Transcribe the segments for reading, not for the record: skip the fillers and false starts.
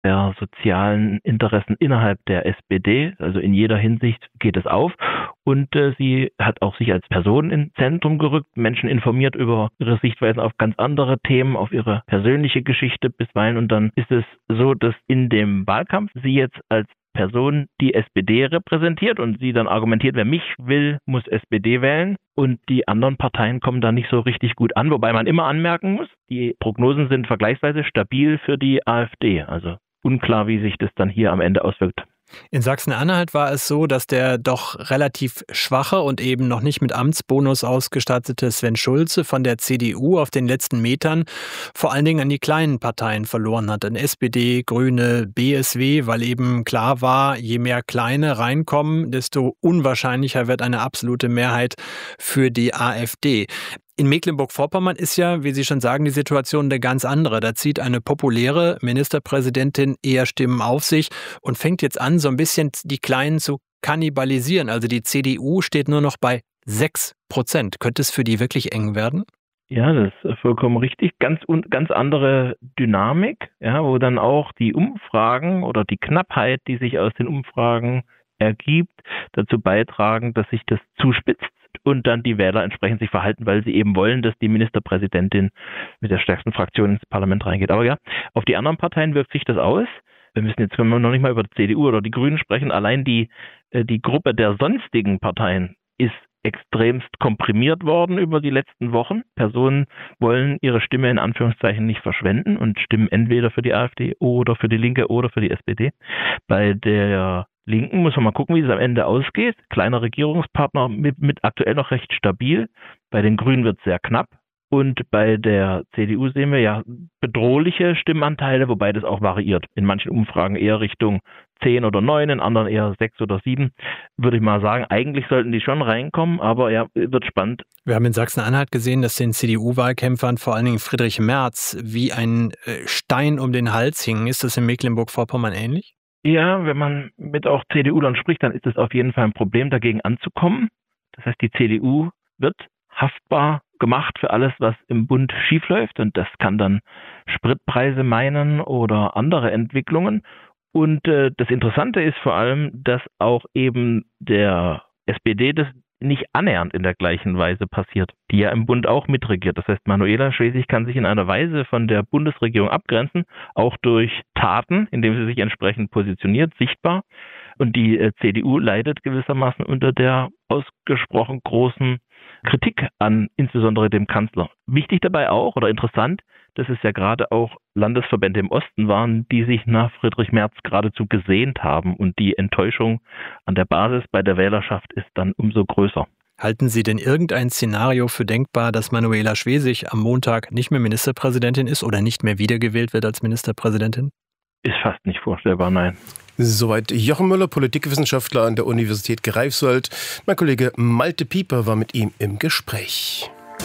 der sozialen Interessen innerhalb der SPD. Also in jeder Hinsicht geht es auf. Und sie hat auch sich als Person ins Zentrum gerückt, Menschen informiert über ihre Sichtweisen auf ganz andere Themen, auf ihre persönliche Geschichte bisweilen. Und dann ist es so, dass in dem Wahlkampf sie jetzt als Person die SPD repräsentiert und sie dann argumentiert, wer mich will, muss SPD wählen. Und die anderen Parteien kommen da nicht so richtig gut an, wobei man immer anmerken muss, die Prognosen sind vergleichsweise stabil für die AfD. Also unklar, wie sich das dann hier am Ende auswirkt. In Sachsen-Anhalt war es so, dass der doch relativ schwache und eben noch nicht mit Amtsbonus ausgestattete Sven Schulze von der CDU auf den letzten Metern vor allen Dingen an die kleinen Parteien verloren hat, an SPD, Grüne, BSW, weil eben klar war, je mehr Kleine reinkommen, desto unwahrscheinlicher wird eine absolute Mehrheit für die AfD. In Mecklenburg-Vorpommern ist ja, wie Sie schon sagen, die Situation eine ganz andere. Da zieht eine populäre Ministerpräsidentin eher Stimmen auf sich und fängt jetzt an, so ein bisschen die Kleinen zu kannibalisieren. Also die CDU steht nur noch bei 6%. Könnte es für die wirklich eng werden? Ja, das ist vollkommen richtig. Ganz andere Dynamik, ja, wo dann auch die Umfragen oder die Knappheit, die sich aus den Umfragen ergibt, dazu beitragen, dass sich das zuspitzt und dann die Wähler entsprechend sich verhalten, weil sie eben wollen, dass die Ministerpräsidentin mit der stärksten Fraktion ins Parlament reingeht. Aber ja, auf die anderen Parteien wirkt sich das aus. Wir müssen jetzt noch nicht mal über die CDU oder die Grünen sprechen. Allein die Gruppe der sonstigen Parteien ist extremst komprimiert worden über die letzten Wochen. Personen wollen ihre Stimme in Anführungszeichen nicht verschwenden und stimmen entweder für die AfD oder für die Linke oder für die SPD. Bei der Linken muss man mal gucken, wie es am Ende ausgeht. Kleiner Regierungspartner mit aktuell noch recht stabil. Bei den Grünen wird es sehr knapp. Und bei der CDU sehen wir ja bedrohliche Stimmanteile, wobei das auch variiert. In manchen Umfragen eher Richtung 10 oder 9, in anderen eher 6 oder 7. Würde ich mal sagen, eigentlich sollten die schon reinkommen, aber ja, wird spannend. Wir haben in Sachsen-Anhalt gesehen, dass den CDU-Wahlkämpfern, vor allen Dingen Friedrich Merz, wie ein Stein um den Hals hing. Ist das in Mecklenburg-Vorpommern ähnlich? Ja, wenn man mit auch CDU-Lern spricht, dann ist es auf jeden Fall ein Problem, dagegen anzukommen. Das heißt, die CDU wird haftbar gemacht für alles, was im Bund schiefläuft. Und das kann dann Spritpreise meinen oder andere Entwicklungen. Und das Interessante ist vor allem, dass auch eben der SPD das nicht annähernd in der gleichen Weise passiert, die ja im Bund auch mitregiert. Das heißt, Manuela Schwesig kann sich in einer Weise von der Bundesregierung abgrenzen, auch durch Taten, indem sie sich entsprechend positioniert, sichtbar. Und die CDU leidet gewissermaßen unter der ausgesprochen großen Kritik an insbesondere dem Kanzler. Wichtig dabei auch oder interessant, dass es ja gerade auch Landesverbände im Osten waren, die sich nach Friedrich Merz geradezu gesehnt haben. Und die Enttäuschung an der Basis bei der Wählerschaft ist dann umso größer. Halten Sie denn irgendein Szenario für denkbar, dass Manuela Schwesig am Montag nicht mehr Ministerpräsidentin ist oder nicht mehr wiedergewählt wird als Ministerpräsidentin? Ist fast nicht vorstellbar, nein. Soweit Jochen Müller, Politikwissenschaftler an der Universität Greifswald. Mein Kollege Malte Pieper war mit ihm im Gespräch.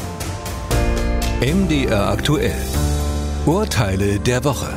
MDR aktuell. Urteile der Woche.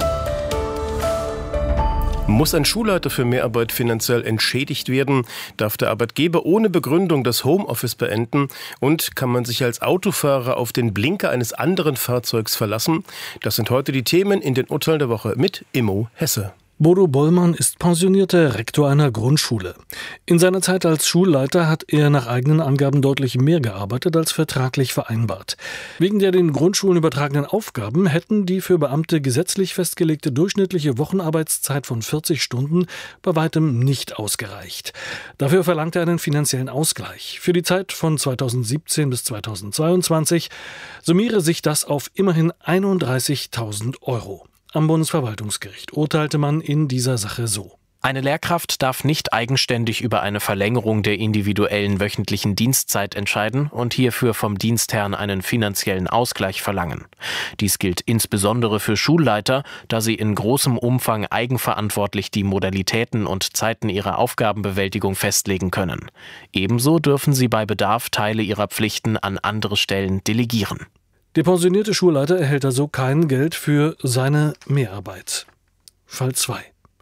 Muss ein Schulleiter für Mehrarbeit finanziell entschädigt werden? Darf der Arbeitgeber ohne Begründung das Homeoffice beenden? Und kann man sich als Autofahrer auf den Blinker eines anderen Fahrzeugs verlassen? Das sind heute die Themen in den Urteilen der Woche mit Immo Hesse. Bodo Bollmann ist pensionierter Rektor einer Grundschule. In seiner Zeit als Schulleiter hat er nach eigenen Angaben deutlich mehr gearbeitet als vertraglich vereinbart. Wegen der den Grundschulen übertragenen Aufgaben hätten die für Beamte gesetzlich festgelegte durchschnittliche Wochenarbeitszeit von 40 Stunden bei weitem nicht ausgereicht. Dafür verlangt er einen finanziellen Ausgleich. Für die Zeit von 2017 bis 2022 summiere sich das auf immerhin 31.000 Euro. Am Bundesverwaltungsgericht urteilte man in dieser Sache so. Eine Lehrkraft darf nicht eigenständig über eine Verlängerung der individuellen wöchentlichen Dienstzeit entscheiden und hierfür vom Dienstherrn einen finanziellen Ausgleich verlangen. Dies gilt insbesondere für Schulleiter, da sie in großem Umfang eigenverantwortlich die Modalitäten und Zeiten ihrer Aufgabenbewältigung festlegen können. Ebenso dürfen sie bei Bedarf Teile ihrer Pflichten an andere Stellen delegieren. Der pensionierte Schulleiter erhält also kein Geld für seine Mehrarbeit. Fall 2.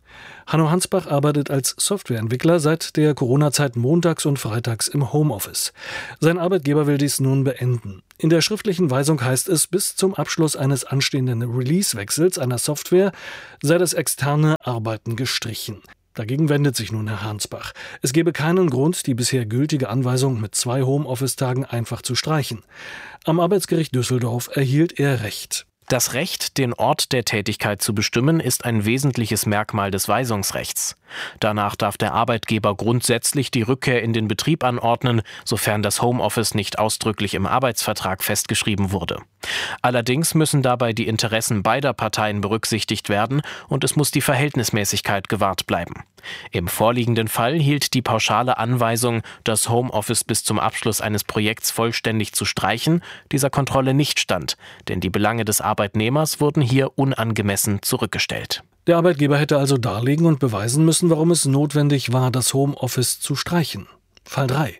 Hanno Hansbach arbeitet als Softwareentwickler seit der Corona-Zeit montags und freitags im Homeoffice. Sein Arbeitgeber will dies nun beenden. In der schriftlichen Weisung heißt es, bis zum Abschluss eines anstehenden Release-Wechsels einer Software sei das externe Arbeiten gestrichen. Dagegen wendet sich nun Herr Hansbach. Es gebe keinen Grund, die bisher gültige Anweisung mit 2 Homeoffice-Tagen einfach zu streichen. Am Arbeitsgericht Düsseldorf erhielt er Recht. Das Recht, den Ort der Tätigkeit zu bestimmen, ist ein wesentliches Merkmal des Weisungsrechts. Danach darf der Arbeitgeber grundsätzlich die Rückkehr in den Betrieb anordnen, sofern das Homeoffice nicht ausdrücklich im Arbeitsvertrag festgeschrieben wurde. Allerdings müssen dabei die Interessen beider Parteien berücksichtigt werden und es muss die Verhältnismäßigkeit gewahrt bleiben. Im vorliegenden Fall hielt die pauschale Anweisung, das Homeoffice bis zum Abschluss eines Projekts vollständig zu streichen, dieser Kontrolle nicht stand, denn die Belange des Arbeitnehmers wurden hier unangemessen zurückgestellt. Der Arbeitgeber hätte also darlegen und beweisen müssen, warum es notwendig war, das Homeoffice zu streichen. Fall 3.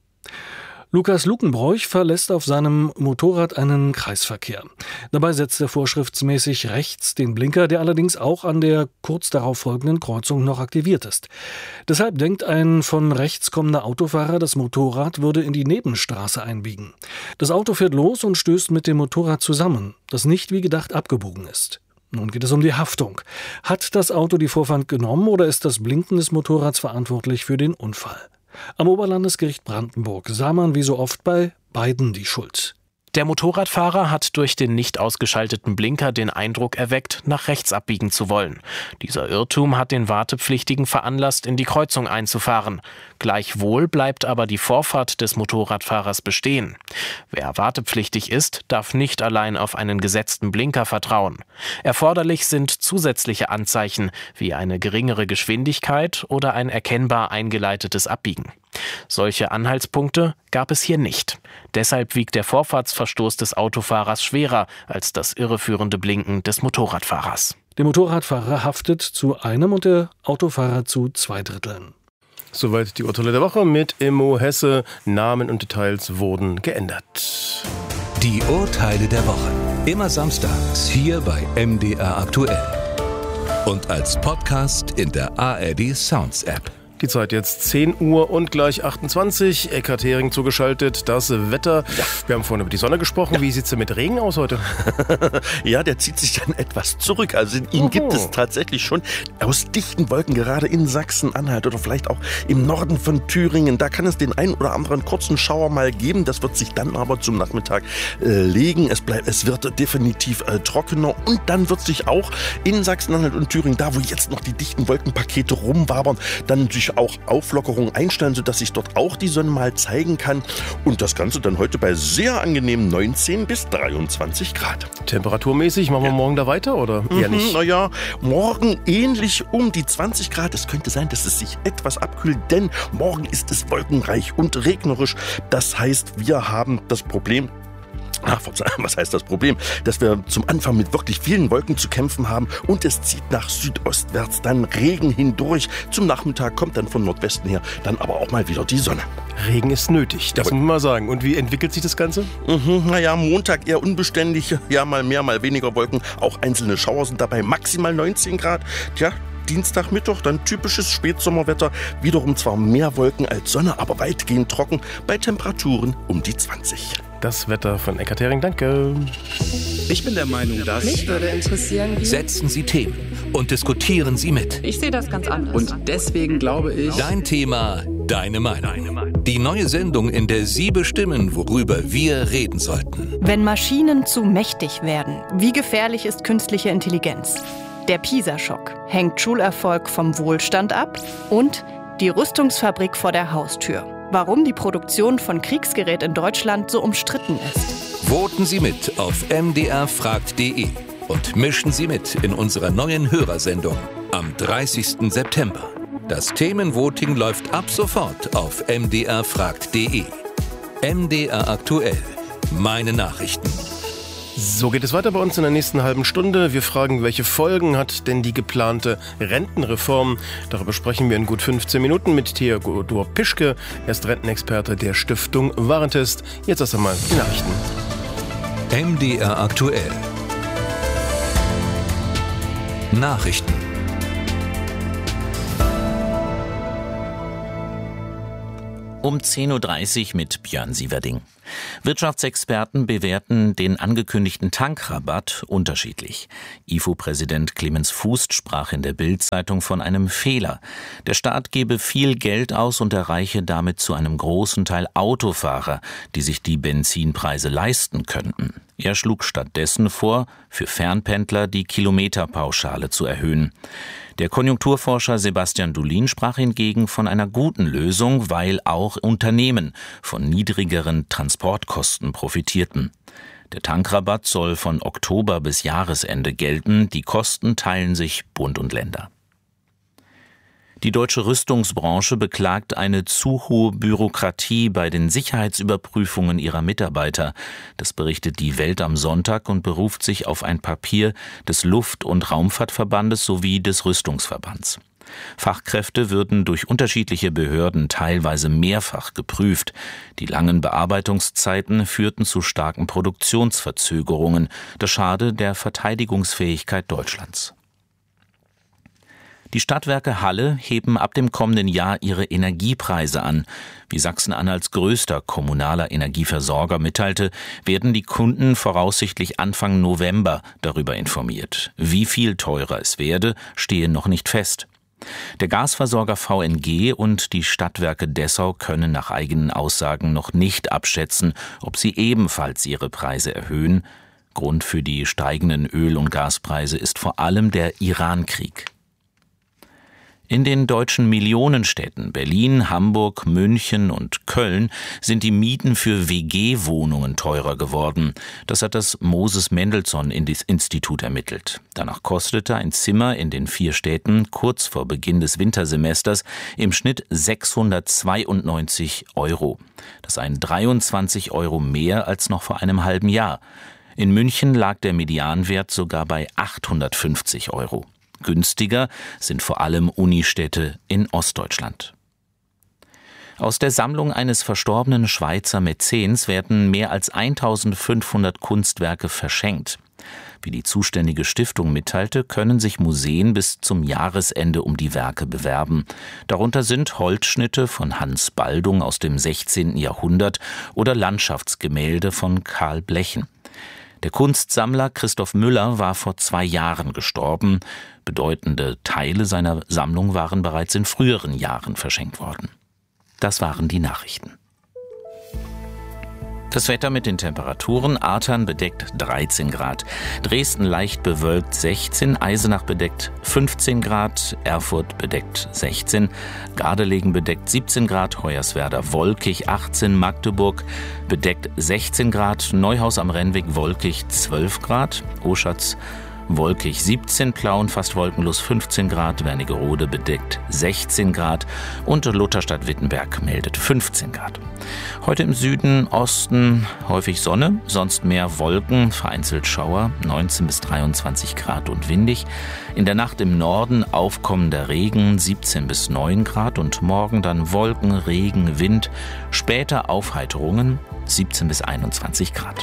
Lukas Lukenbroich verlässt auf seinem Motorrad einen Kreisverkehr. Dabei setzt er vorschriftsmäßig rechts den Blinker, der allerdings auch an der kurz darauf folgenden Kreuzung noch aktiviert ist. Deshalb denkt ein von rechts kommender Autofahrer, das Motorrad würde in die Nebenstraße einbiegen. Das Auto fährt los und stößt mit dem Motorrad zusammen, das nicht wie gedacht abgebogen ist. Nun geht es um die Haftung. Hat das Auto die Vorfahrt genommen oder ist das Blinken des Motorrads verantwortlich für den Unfall? Am Oberlandesgericht Brandenburg sah man wie so oft bei beiden die Schuld. Der Motorradfahrer hat durch den nicht ausgeschalteten Blinker den Eindruck erweckt, nach rechts abbiegen zu wollen. Dieser Irrtum hat den Wartepflichtigen veranlasst, in die Kreuzung einzufahren. Gleichwohl bleibt aber die Vorfahrt des Motorradfahrers bestehen. Wer wartepflichtig ist, darf nicht allein auf einen gesetzten Blinker vertrauen. Erforderlich sind zusätzliche Anzeichen wie eine geringere Geschwindigkeit oder ein erkennbar eingeleitetes Abbiegen. Solche Anhaltspunkte gab es hier nicht. Deshalb wiegt der Vorfahrtsverstoß des Autofahrers schwerer als das irreführende Blinken des Motorradfahrers. Der Motorradfahrer haftet zu einem und der Autofahrer zu 2/3. Soweit die Urteile der Woche mit Immo Hesse. Namen und Details wurden geändert. Die Urteile der Woche. Immer samstags hier bei MDR aktuell. Und als Podcast in der ARD Sounds App. Die Zeit jetzt 10 Uhr und gleich 28. Eckhard Hering zugeschaltet. Das Wetter. Ja. Wir haben vorhin über die Sonne gesprochen. Ja. Wie sieht es denn mit Regen aus heute? Ja, der zieht sich dann etwas zurück. Also ihn gibt es tatsächlich schon aus dichten Wolken, gerade in Sachsen-Anhalt oder vielleicht auch im Norden von Thüringen. Da kann es den einen oder anderen kurzen Schauer mal geben. Das wird sich dann aber zum Nachmittag legen. Es wird definitiv trockener. Und dann wird sich auch in Sachsen-Anhalt und Thüringen, da wo jetzt noch die dichten Wolkenpakete rumwabern, dann sich auch Auflockerungen einstellen, sodass sich dort auch die Sonne mal zeigen kann. Und das Ganze dann heute bei sehr angenehmen 19 bis 23 Grad. Temperaturmäßig, machen wir morgen da weiter oder eher nicht? Naja, morgen ähnlich um die 20 Grad. Es könnte sein, dass es sich etwas abkühlt, denn morgen ist es wolkenreich und regnerisch. Das heißt, wir haben das Problem, was heißt das Problem? Dass wir zum Anfang mit wirklich vielen Wolken zu kämpfen haben und es zieht nach südostwärts dann Regen hindurch. Zum Nachmittag kommt dann von Nordwesten her dann aber auch mal wieder die Sonne. Regen ist nötig, das muss man mal sagen. Und wie entwickelt sich das Ganze? Naja, Montag eher unbeständig, ja mal mehr, mal weniger Wolken. Auch einzelne Schauer sind dabei, maximal 19 Grad. Tja, Dienstag, Mittwoch dann typisches Spätsommerwetter. Wiederum zwar mehr Wolken als Sonne, aber weitgehend trocken bei Temperaturen um die 20. Das Wetter von Eckhard Hering, danke. Ich bin der Meinung, dass... Mich würde interessieren, wie... Setzen Sie Themen und diskutieren Sie mit. Ich sehe das ganz anders. Und deswegen glaube ich... Dein Thema, deine Meinung. Die neue Sendung, in der Sie bestimmen, worüber wir reden sollten. Wenn Maschinen zu mächtig werden, wie gefährlich ist künstliche Intelligenz? Der PISA-Schock. Hängt Schulerfolg vom Wohlstand ab? Und die Rüstungsfabrik vor der Haustür. Warum die Produktion von Kriegsgerät in Deutschland so umstritten ist. Voten Sie mit auf mdrfragt.de und mischen Sie mit in unserer neuen Hörersendung am 30. September. Das Themenvoting läuft ab sofort auf mdrfragt.de. MDR aktuell. Meine Nachrichten. So geht es weiter bei uns in der nächsten halben Stunde. Wir fragen, welche Folgen hat denn die geplante Rentenreform? Darüber sprechen wir in gut 15 Minuten mit Theodor Pischke. Er ist Rentenexperte der Stiftung Warentest. Jetzt erst einmal die Nachrichten. MDR aktuell. Nachrichten. Um 10.30 Uhr mit Björn Sieverding. Wirtschaftsexperten bewerten den angekündigten Tankrabatt unterschiedlich. IFO-Präsident Clemens Fußt sprach in der Bild-Zeitung von einem Fehler. Der Staat gebe viel Geld aus und erreiche damit zu einem großen Teil Autofahrer, die sich die Benzinpreise leisten könnten. Er schlug stattdessen vor, für Fernpendler die Kilometerpauschale zu erhöhen. Der Konjunkturforscher Sebastian Dulin sprach hingegen von einer guten Lösung, weil auch Unternehmen von niedrigeren Transportkosten profitierten. Der Tankrabatt soll von Oktober bis Jahresende gelten. Die Kosten teilen sich Bund und Länder. Die deutsche Rüstungsbranche beklagt eine zu hohe Bürokratie bei den Sicherheitsüberprüfungen ihrer Mitarbeiter. Das berichtet die Welt am Sonntag und beruft sich auf ein Papier des Luft- und Raumfahrtverbandes sowie des Rüstungsverbands. Fachkräfte würden durch unterschiedliche Behörden teilweise mehrfach geprüft. Die langen Bearbeitungszeiten führten zu starken Produktionsverzögerungen. Das schade der Verteidigungsfähigkeit Deutschlands. Die Stadtwerke Halle heben ab dem kommenden Jahr ihre Energiepreise an. Wie Sachsen-Anhalts größter kommunaler Energieversorger mitteilte, werden die Kunden voraussichtlich Anfang November darüber informiert. Wie viel teurer es werde, stehe noch nicht fest. Der Gasversorger VNG und die Stadtwerke Dessau können nach eigenen Aussagen noch nicht abschätzen, ob sie ebenfalls ihre Preise erhöhen. Grund für die steigenden Öl- und Gaspreise ist vor allem der Iran-Krieg. In den deutschen Millionenstädten Berlin, Hamburg, München und Köln sind die Mieten für WG-Wohnungen teurer geworden. Das hat das Moses-Mendelssohn-Institut ermittelt. Danach kostete ein Zimmer in den 4 Städten kurz vor Beginn des Wintersemesters im Schnitt 692 €. Das seien 23 € mehr als noch vor einem halben Jahr. In München lag der Medianwert sogar bei 850 €. Günstiger sind vor allem Unistädte in Ostdeutschland. Aus der Sammlung eines verstorbenen Schweizer Mäzens werden mehr als 1500 Kunstwerke verschenkt. Wie die zuständige Stiftung mitteilte, können sich Museen bis zum Jahresende um die Werke bewerben. Darunter sind Holzschnitte von Hans Baldung aus dem 16. Jahrhundert oder Landschaftsgemälde von Karl Blechen. Der Kunstsammler Christoph Müller war vor 2 Jahren gestorben. Bedeutende Teile seiner Sammlung waren bereits in früheren Jahren verschenkt worden. Das waren die Nachrichten. Das Wetter mit den Temperaturen: Artern bedeckt 13 Grad, Dresden leicht bewölkt 16, Eisenach bedeckt 15 Grad, Erfurt bedeckt 16, Gardelegen bedeckt 17 Grad, Hoyerswerda wolkig 18, Magdeburg bedeckt 16 Grad, Neuhaus am Rennweg wolkig 12 Grad, Oschatz wolkig 17, Plauen fast wolkenlos 15 Grad, Wernigerode bedeckt 16 Grad und Lutherstadt-Wittenberg meldet 15 Grad. Heute im Süden, Osten häufig Sonne, sonst mehr Wolken, vereinzelt Schauer, 19 bis 23 Grad und windig. In der Nacht im Norden aufkommender Regen, 17 bis 9 Grad und morgen dann Wolken, Regen, Wind, später Aufheiterungen, 17 bis 21 Grad.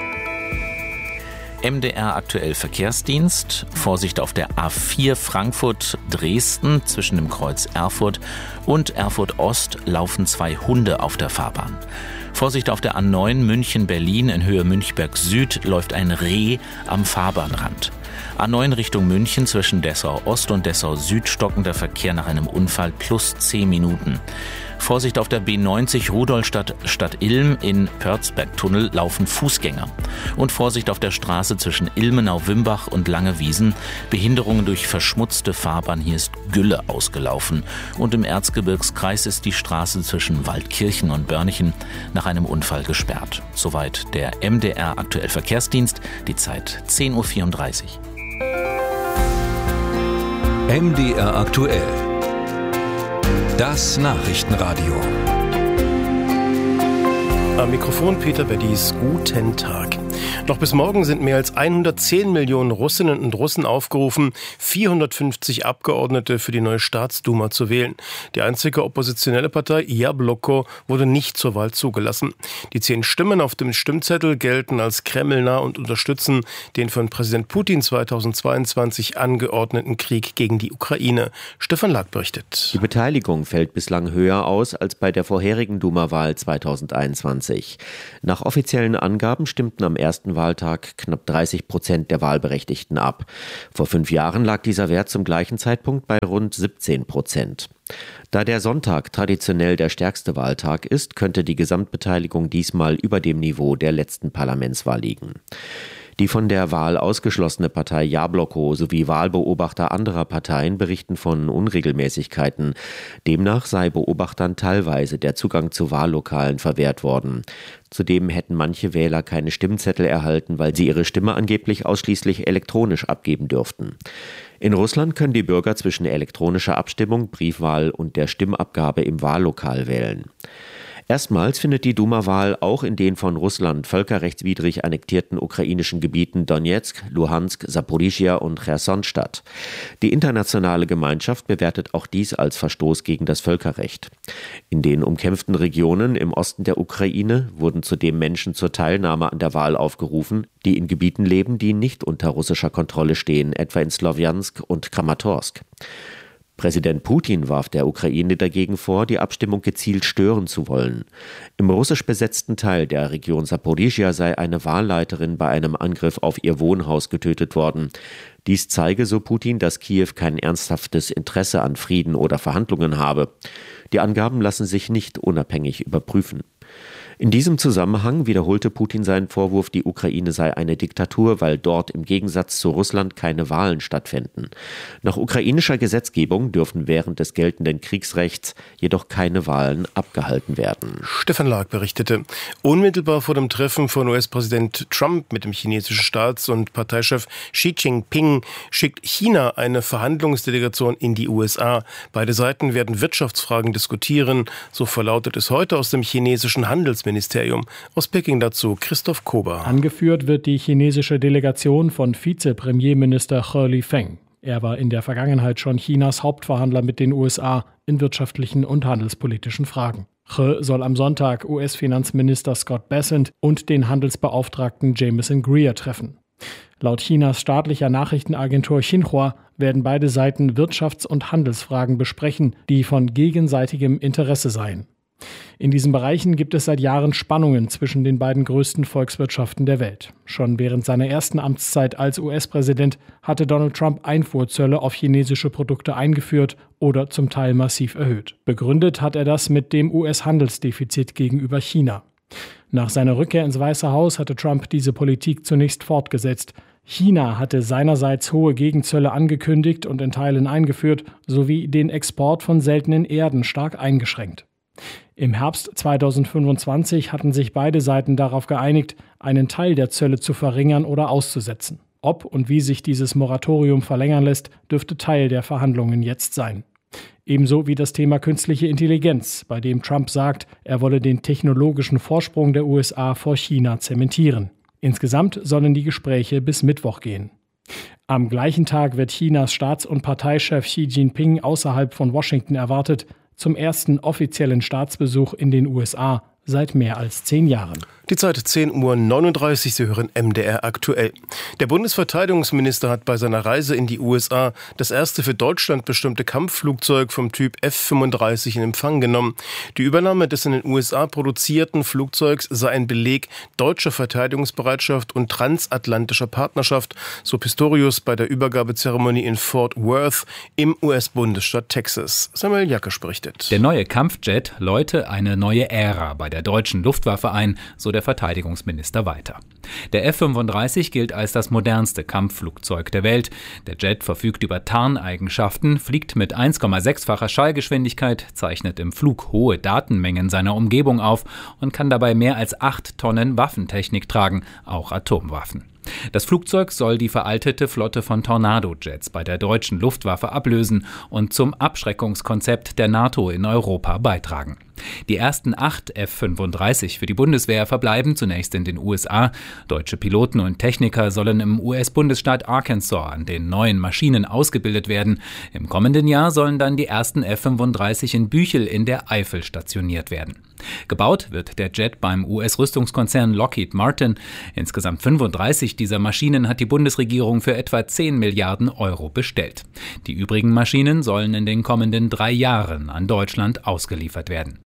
MDR aktuell Verkehrsdienst. Vorsicht auf der A4 Frankfurt-Dresden zwischen dem Kreuz Erfurt und Erfurt Ost laufen 2 Hunde auf der Fahrbahn. Vorsicht auf der A9 München-Berlin in Höhe Münchberg Süd läuft ein Reh am Fahrbahnrand. A9 Richtung München zwischen Dessau Ost und Dessau Süd stockender Verkehr nach einem Unfall plus 10 Minuten. Vorsicht auf der B90 Rudolstadt Stadt Ilm in Pörzbergtunnel laufen Fußgänger. Und Vorsicht auf der Straße zwischen Ilmenau-Wimbach und Langewiesen. Behinderungen durch verschmutzte Fahrbahn. Hier ist Gülle ausgelaufen. Und im Erzgebirgskreis ist die Straße zwischen Waldkirchen und Börnichen nach einem Unfall gesperrt. Soweit der MDR aktuell Verkehrsdienst. Die Zeit 10.34 Uhr. MDR aktuell. Das Nachrichtenradio. Am Mikrofon Peter Beddies, guten Tag. Noch bis morgen sind mehr als 110 Millionen Russinnen und Russen aufgerufen, 450 Abgeordnete für die neue Staatsduma zu wählen. Die einzige oppositionelle Partei, Jabloko, wurde nicht zur Wahl zugelassen. Die 10 Stimmen auf dem Stimmzettel gelten als kremlnah und unterstützen den von Präsident Putin 2022 angeordneten Krieg gegen die Ukraine. Stefan Lag berichtet. Die Beteiligung fällt bislang höher aus als bei der vorherigen Duma-Wahl 2021. Nach offiziellen Angaben stimmten am ersten Wahltag knapp 30% der Wahlberechtigten ab. Vor 5 Jahren lag dieser Wert zum gleichen Zeitpunkt bei rund 17%. Da der Sonntag traditionell der stärkste Wahltag ist, könnte die Gesamtbeteiligung diesmal über dem Niveau der letzten Parlamentswahl liegen. Die von der Wahl ausgeschlossene Partei Jabloko sowie Wahlbeobachter anderer Parteien berichten von Unregelmäßigkeiten. Demnach sei Beobachtern teilweise der Zugang zu Wahllokalen verwehrt worden. Zudem hätten manche Wähler keine Stimmzettel erhalten, weil sie ihre Stimme angeblich ausschließlich elektronisch abgeben dürften. In Russland können die Bürger zwischen elektronischer Abstimmung, Briefwahl und der Stimmabgabe im Wahllokal wählen. Erstmals findet die Duma-Wahl auch in den von Russland völkerrechtswidrig annektierten ukrainischen Gebieten Donezk, Luhansk, Saporischschja und Cherson statt. Die internationale Gemeinschaft bewertet auch dies als Verstoß gegen das Völkerrecht. In den umkämpften Regionen im Osten der Ukraine wurden zudem Menschen zur Teilnahme an der Wahl aufgerufen, die in Gebieten leben, die nicht unter russischer Kontrolle stehen, etwa in Slowjansk und Kramatorsk. Präsident Putin warf der Ukraine dagegen vor, die Abstimmung gezielt stören zu wollen. Im russisch besetzten Teil der Region Saporischschja sei eine Wahlleiterin bei einem Angriff auf ihr Wohnhaus getötet worden. Dies zeige, so Putin, dass Kiew kein ernsthaftes Interesse an Frieden oder Verhandlungen habe. Die Angaben lassen sich nicht unabhängig überprüfen. In diesem Zusammenhang wiederholte Putin seinen Vorwurf, die Ukraine sei eine Diktatur, weil dort im Gegensatz zu Russland keine Wahlen stattfinden. Nach ukrainischer Gesetzgebung dürfen während des geltenden Kriegsrechts jedoch keine Wahlen abgehalten werden. Stefan Lag berichtete. Unmittelbar vor dem Treffen von US-Präsident Trump mit dem chinesischen Staats- und Parteichef Xi Jinping schickt China eine Verhandlungsdelegation in die USA. Beide Seiten werden Wirtschaftsfragen diskutieren. So verlautet es heute aus dem chinesischen Handelsministerium. Aus Peking dazu Christoph Kober. Angeführt wird die chinesische Delegation von Vize-Premierminister He Lifeng. Er war in der Vergangenheit schon Chinas Hauptverhandler mit den USA in wirtschaftlichen und handelspolitischen Fragen. He soll am Sonntag US-Finanzminister Scott Bessent und den Handelsbeauftragten Jameson Greer treffen. Laut Chinas staatlicher Nachrichtenagentur Xinhua werden beide Seiten Wirtschafts- und Handelsfragen besprechen, die von gegenseitigem Interesse seien. In diesen Bereichen gibt es seit Jahren Spannungen zwischen den beiden größten Volkswirtschaften der Welt. Schon während seiner ersten Amtszeit als US-Präsident hatte Donald Trump Einfuhrzölle auf chinesische Produkte eingeführt oder zum Teil massiv erhöht. Begründet hat er das mit dem US-Handelsdefizit gegenüber China. Nach seiner Rückkehr ins Weiße Haus hatte Trump diese Politik zunächst fortgesetzt. China hatte seinerseits hohe Gegenzölle angekündigt und in Teilen eingeführt, sowie den Export von seltenen Erden stark eingeschränkt. Im Herbst 2025 hatten sich beide Seiten darauf geeinigt, einen Teil der Zölle zu verringern oder auszusetzen. Ob und wie sich dieses Moratorium verlängern lässt, dürfte Teil der Verhandlungen jetzt sein. Ebenso wie das Thema künstliche Intelligenz, bei dem Trump sagt, er wolle den technologischen Vorsprung der USA vor China zementieren. Insgesamt sollen die Gespräche bis Mittwoch gehen. Am gleichen Tag wird Chinas Staats- und Parteichef Xi Jinping außerhalb von Washington erwartet, zum ersten offiziellen Staatsbesuch in den USA seit mehr als 10 Jahren. Die Zeit 10:39 Uhr, Sie hören MDR aktuell. Der Bundesverteidigungsminister hat bei seiner Reise in die USA das erste für Deutschland bestimmte Kampfflugzeug vom Typ F-35 in Empfang genommen. Die Übernahme des in den USA produzierten Flugzeugs sei ein Beleg deutscher Verteidigungsbereitschaft und transatlantischer Partnerschaft, so Pistorius bei der Übergabezeremonie in Fort Worth im US-Bundesstaat Texas. Samuel Jacke berichtet. Der neue Kampfjet läute eine neue Ära bei der deutschen Luftwaffe ein, so der Verteidigungsminister weiter. Der F-35 gilt als das modernste Kampfflugzeug der Welt. Der Jet verfügt über Tarneigenschaften, fliegt mit 1,6-facher Schallgeschwindigkeit, zeichnet im Flug hohe Datenmengen seiner Umgebung auf und kann dabei mehr als 8 Tonnen Waffentechnik tragen, auch Atomwaffen. Das Flugzeug soll die veraltete Flotte von Tornado-Jets bei der deutschen Luftwaffe ablösen und zum Abschreckungskonzept der NATO in Europa beitragen. Die ersten 8 F-35 für die Bundeswehr verbleiben zunächst in den USA. Deutsche Piloten und Techniker sollen im US-Bundesstaat Arkansas an den neuen Maschinen ausgebildet werden. Im kommenden Jahr sollen dann die ersten F-35 in Büchel in der Eifel stationiert werden. Gebaut wird der Jet beim US-Rüstungskonzern Lockheed Martin. Insgesamt 35 dieser Maschinen hat die Bundesregierung für etwa 10 Milliarden Euro bestellt. Die übrigen Maschinen sollen in den kommenden 3 Jahren an Deutschland ausgeliefert werden.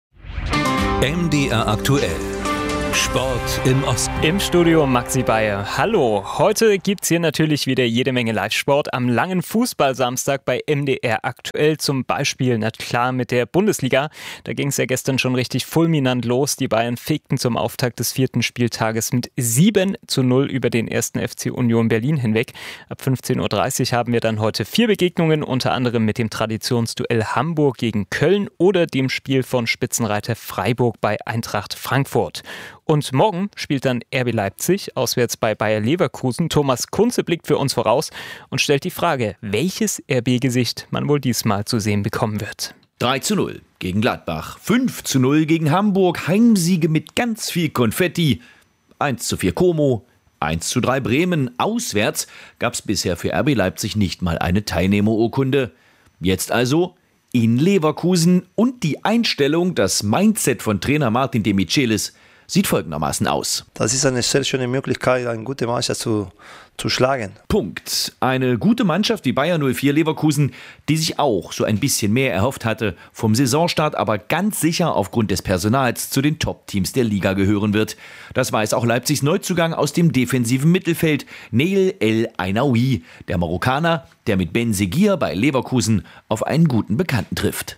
MDR aktuell. Sport im Osten. Im Studio Maxi Bayer. Hallo, heute gibt's hier natürlich wieder jede Menge Live-Sport am langen Fußballsamstag bei MDR aktuell. Zum Beispiel, na klar, mit der Bundesliga. Da ging's ja gestern schon richtig fulminant los. Die Bayern fegten zum Auftakt des 4. Spieltages mit 7:0 über den 1. FC Union Berlin hinweg. Ab 15:30 Uhr haben wir dann heute 4 Begegnungen, unter anderem mit dem Traditionsduell Hamburg gegen Köln oder dem Spiel von Spitzenreiter Freiburg bei Eintracht Frankfurt. Und morgen spielt dann RB Leipzig auswärts bei Bayer Leverkusen. Thomas Kunze blickt für uns voraus und stellt die Frage, welches RB-Gesicht man wohl diesmal zu sehen bekommen wird. 3:0 gegen Gladbach, 5:0 gegen Hamburg, Heimsiege mit ganz viel Konfetti, 1:4 Como, 1:3 Bremen. Auswärts gab es bisher für RB Leipzig nicht mal eine Teilnehmerurkunde. Jetzt also in Leverkusen und die Einstellung, das Mindset von Trainer Martin de Michelis sieht folgendermaßen aus. Das ist eine sehr schöne Möglichkeit, eine gute Mannschaft zu schlagen. Punkt. Eine gute Mannschaft wie Bayer 04 Leverkusen, die sich auch so ein bisschen mehr erhofft hatte vom Saisonstart, aber ganz sicher aufgrund des Personals zu den Top-Teams der Liga gehören wird. Das weiß auch Leipzigs Neuzugang aus dem defensiven Mittelfeld, Neil El Ainaoui, der Marokkaner, der mit Ben Seguir bei Leverkusen auf einen guten Bekannten trifft.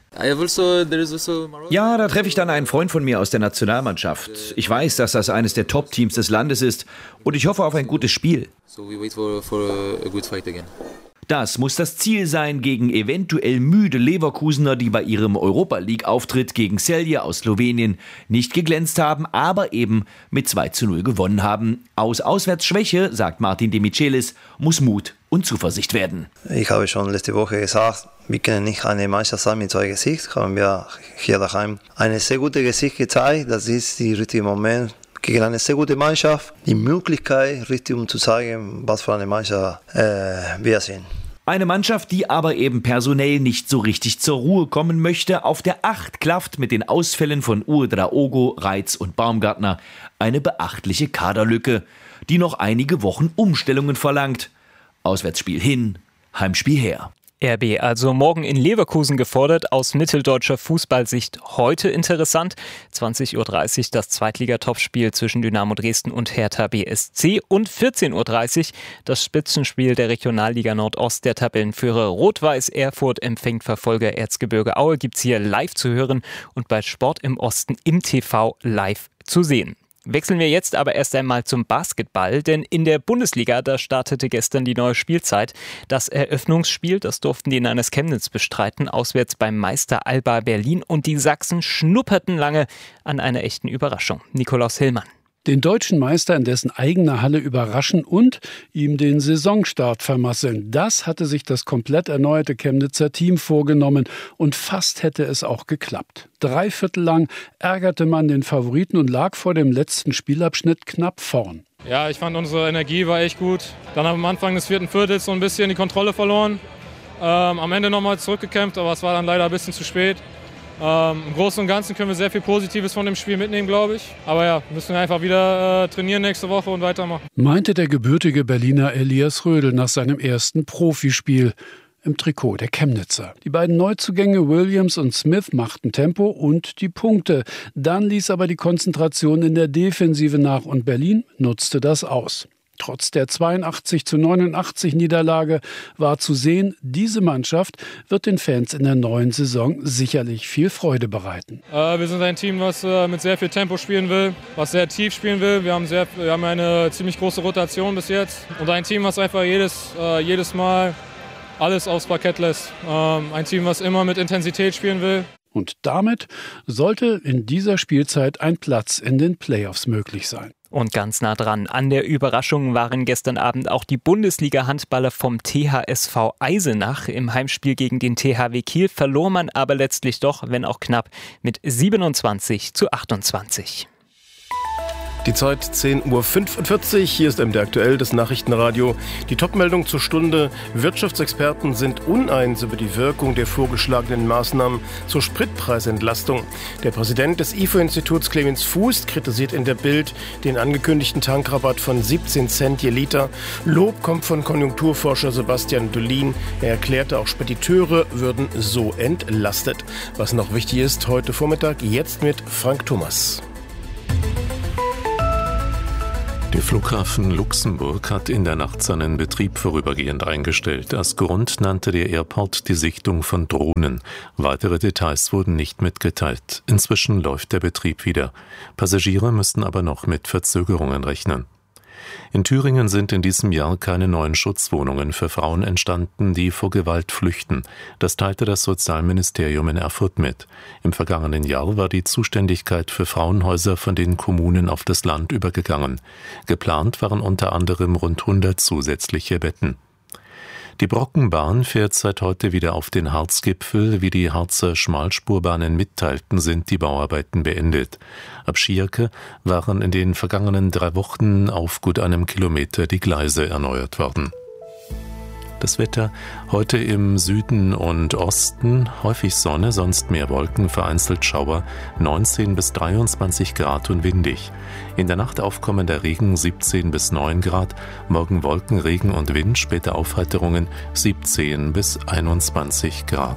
Ja, da treffe ich dann einen Freund von mir aus der Nationalmannschaft. Ich weiß, dass das eines der Top-Teams des Landes ist und ich hoffe auf ein gutes Spiel. Das muss das Ziel sein gegen eventuell müde Leverkusener, die bei ihrem Europa-League-Auftritt gegen Celje aus Slowenien nicht geglänzt haben, aber eben mit 2:0 gewonnen haben. Aus Auswärtsschwäche, sagt Martin de Michelis, muss Mut und Zuversicht werden. Ich habe schon letzte Woche gesagt, wir können nicht eine Mannschaft sein mit 2 Gesichtern. Haben wir hier daheim eine sehr gute Gesicht gezeigt. Das ist der richtige Moment gegen eine sehr gute Mannschaft. Die Möglichkeit, richtig um zu zeigen, was für eine Mannschaft wir sind. Eine Mannschaft, die aber eben personell nicht so richtig zur Ruhe kommen möchte. Auf der 8 klafft mit den Ausfällen von Ouedraogo, Reitz und Baumgartner eine beachtliche Kaderlücke, die noch einige Wochen Umstellungen verlangt. Auswärtsspiel hin, Heimspiel her. RB also morgen in Leverkusen gefordert, aus mitteldeutscher Fußballsicht heute interessant. 20:30 Uhr das Zweitliga-Topspiel zwischen Dynamo Dresden und Hertha BSC und 14:30 Uhr das Spitzenspiel der Regionalliga Nordost. Der Tabellenführer Rot-Weiß Erfurt empfängt Verfolger Erzgebirge Aue. Gibt's hier live zu hören und bei Sport im Osten im TV live zu sehen. Wechseln wir jetzt aber erst einmal zum Basketball, denn in der Bundesliga, da startete gestern die neue Spielzeit. Das Eröffnungsspiel, das durften die Niners Chemnitz bestreiten, auswärts beim Meister Alba Berlin, und die Sachsen schnupperten lange an einer echten Überraschung. Nikolaus Hillmann. Den deutschen Meister in dessen eigener Halle überraschen und ihm den Saisonstart vermasseln. Das hatte sich das komplett erneuerte Chemnitzer Team vorgenommen und fast hätte es auch geklappt. 3/4 lang ärgerte man den Favoriten und lag vor dem letzten Spielabschnitt knapp vorn. Ja, ich fand, unsere Energie war echt gut. Dann haben wir am Anfang des 4. Viertels so ein bisschen die Kontrolle verloren. Am Ende nochmal zurückgekämpft, aber es war dann leider ein bisschen zu spät. Im Großen und Ganzen können wir sehr viel Positives von dem Spiel mitnehmen, glaube ich. Aber ja, müssen wir einfach wieder trainieren nächste Woche und weitermachen. Meinte der gebürtige Berliner Elias Rödel nach seinem ersten Profispiel im Trikot der Chemnitzer. Die beiden Neuzugänge Williams und Smith machten Tempo und die Punkte. Dann ließ aber die Konzentration in der Defensive nach und Berlin nutzte das aus. Trotz der 82:89 Niederlage war zu sehen, diese Mannschaft wird den Fans in der neuen Saison sicherlich viel Freude bereiten. Wir sind ein Team, was mit sehr viel Tempo spielen will, was sehr tief spielen will. Wir haben eine ziemlich große Rotation bis jetzt. Und ein Team, was einfach jedes Mal alles aufs Parkett lässt. Ein Team, was immer mit Intensität spielen will. Und damit sollte in dieser Spielzeit ein Platz in den Playoffs möglich sein. Und ganz nah dran an der Überraschung waren gestern Abend auch die Bundesliga-Handballer vom THSV Eisenach. Im Heimspiel gegen den THW Kiel verlor man aber letztlich doch, wenn auch knapp, mit 27:28. Die Zeit 10:45 Uhr, hier ist MDR aktuell, das Nachrichtenradio. Die Topmeldung zur Stunde: Wirtschaftsexperten sind uneins über die Wirkung der vorgeschlagenen Maßnahmen zur Spritpreisentlastung. Der Präsident des IFO-Instituts Clemens Fußt kritisiert in der Bild den angekündigten Tankrabatt von 17 Cent je Liter. Lob kommt von Konjunkturforscher Sebastian Dolin. Er erklärte, auch Spediteure würden so entlastet. Was noch wichtig ist, heute Vormittag, jetzt mit Frank Thomas. Der Flughafen Luxemburg hat in der Nacht seinen Betrieb vorübergehend eingestellt. Als Grund nannte der Airport die Sichtung von Drohnen. Weitere Details wurden nicht mitgeteilt. Inzwischen läuft der Betrieb wieder. Passagiere müssten aber noch mit Verzögerungen rechnen. In Thüringen sind in diesem Jahr keine neuen Schutzwohnungen für Frauen entstanden, die vor Gewalt flüchten. Das teilte das Sozialministerium in Erfurt mit. Im vergangenen Jahr war die Zuständigkeit für Frauenhäuser von den Kommunen auf das Land übergegangen. Geplant waren unter anderem rund 100 zusätzliche Betten. Die Brockenbahn fährt seit heute wieder auf den Harzgipfel. Wie die Harzer Schmalspurbahnen mitteilten, sind die Bauarbeiten beendet. Ab Schierke waren in den vergangenen 3 Wochen auf gut einem Kilometer die Gleise erneuert worden. Das Wetter heute im Süden und Osten, häufig Sonne, sonst mehr Wolken, vereinzelt Schauer, 19 bis 23 Grad und windig. In der Nacht aufkommender Regen 17 bis 9 Grad, morgen Wolken, Regen und Wind, später Aufheiterungen 17 bis 21 Grad.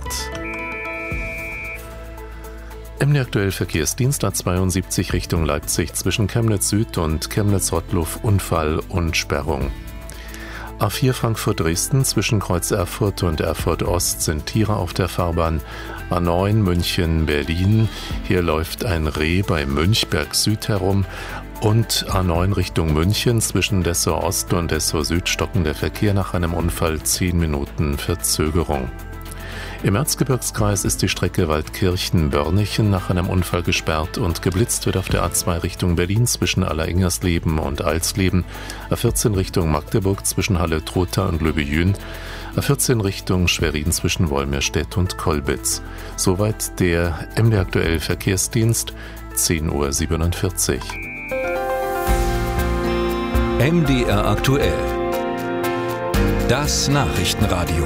MDR aktuell Verkehrsdienst A72 Richtung Leipzig zwischen Chemnitz Süd und Chemnitz-Rottluff Unfall und Sperrung. A4 Frankfurt-Dresden zwischen Kreuz Erfurt und Erfurt Ost sind Tiere auf der Fahrbahn. A9 München-Berlin, hier läuft ein Reh bei Münchberg Süd herum. Und A9 Richtung München zwischen Dessau Ost und Dessau Süd stockender Verkehr nach einem Unfall, 10 Minuten Verzögerung. Im Erzgebirgskreis ist die Strecke Waldkirchen-Börnichen nach einem Unfall gesperrt und geblitzt wird auf der A2 Richtung Berlin zwischen Alleringers-Leben und Alsleben, A14 Richtung Magdeburg zwischen Halle-Trotha und Löbejün, A14 Richtung Schwerin zwischen Wolmirstedt und Kolbitz. Soweit der MDR aktuell Verkehrsdienst, 10:47 Uhr. MDR aktuell. Das Nachrichtenradio.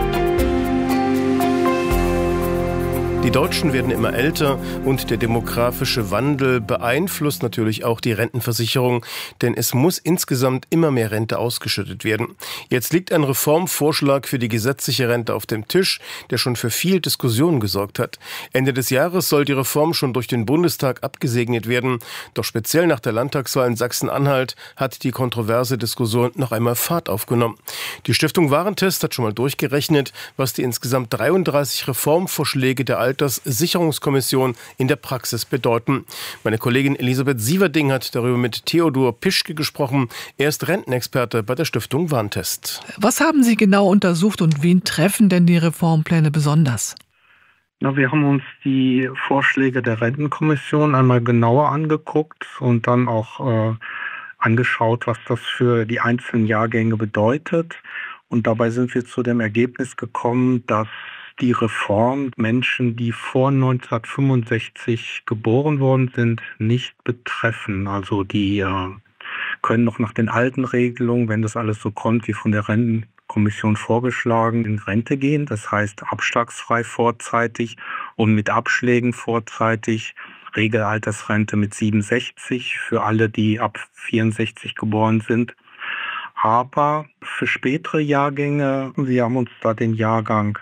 Die Deutschen werden immer älter und der demografische Wandel beeinflusst natürlich auch die Rentenversicherung, denn es muss insgesamt immer mehr Rente ausgeschüttet werden. Jetzt liegt ein Reformvorschlag für die gesetzliche Rente auf dem Tisch, der schon für viel Diskussion gesorgt hat. Ende des Jahres soll die Reform schon durch den Bundestag abgesegnet werden, doch speziell nach der Landtagswahl in Sachsen-Anhalt hat die kontroverse Diskussion noch einmal Fahrt aufgenommen. Die Stiftung Warentest hat schon mal durchgerechnet, was die insgesamt 33 Reformvorschläge der Alterssicherungskommission in der Praxis bedeuten. Meine Kollegin Elisabeth Sieverding hat darüber mit Theodor Pischke gesprochen. Er ist Rentenexperte bei der Stiftung Warentest. Was haben Sie genau untersucht und wen treffen denn die Reformpläne besonders? Wir haben uns die Vorschläge der Rentenkommission einmal genauer angeguckt und dann auch angeschaut, was das für die einzelnen Jahrgänge bedeutet. Und dabei sind wir zu dem Ergebnis gekommen, dass die Reform Menschen, die vor 1965 geboren worden sind, nicht betreffen. Also die können noch nach den alten Regelungen, wenn das alles so kommt wie von der Rentenkommission vorgeschlagen, in Rente gehen. Das heißt abschlagsfrei vorzeitig und mit Abschlägen vorzeitig. Regelaltersrente mit 67 für alle, die ab 64 geboren sind. Aber für spätere Jahrgänge, wir haben uns da den Jahrgang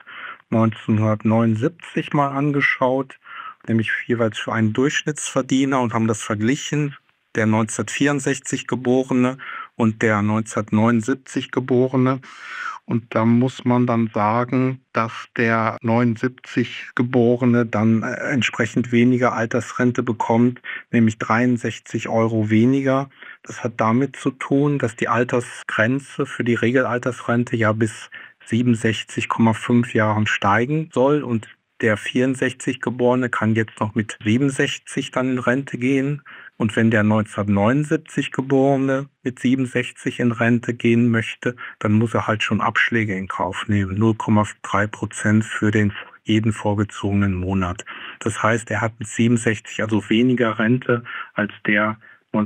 1979 mal angeschaut, nämlich jeweils für einen Durchschnittsverdiener und haben das verglichen, der 1964 Geborene und der 1979 Geborene. Und da muss man dann sagen, dass der 79 Geborene dann entsprechend weniger Altersrente bekommt, nämlich 63 € weniger. Das hat damit zu tun, dass die Altersgrenze für die Regelaltersrente ja bis 67,5 Jahren steigen soll und der 64 Geborene kann jetzt noch mit 67 dann in Rente gehen. Und wenn der 1979 Geborene mit 67 in Rente gehen möchte, dann muss er halt schon Abschläge in Kauf nehmen. 0,3% für jeden vorgezogenen Monat. Das heißt, er hat mit 67 also weniger Rente als der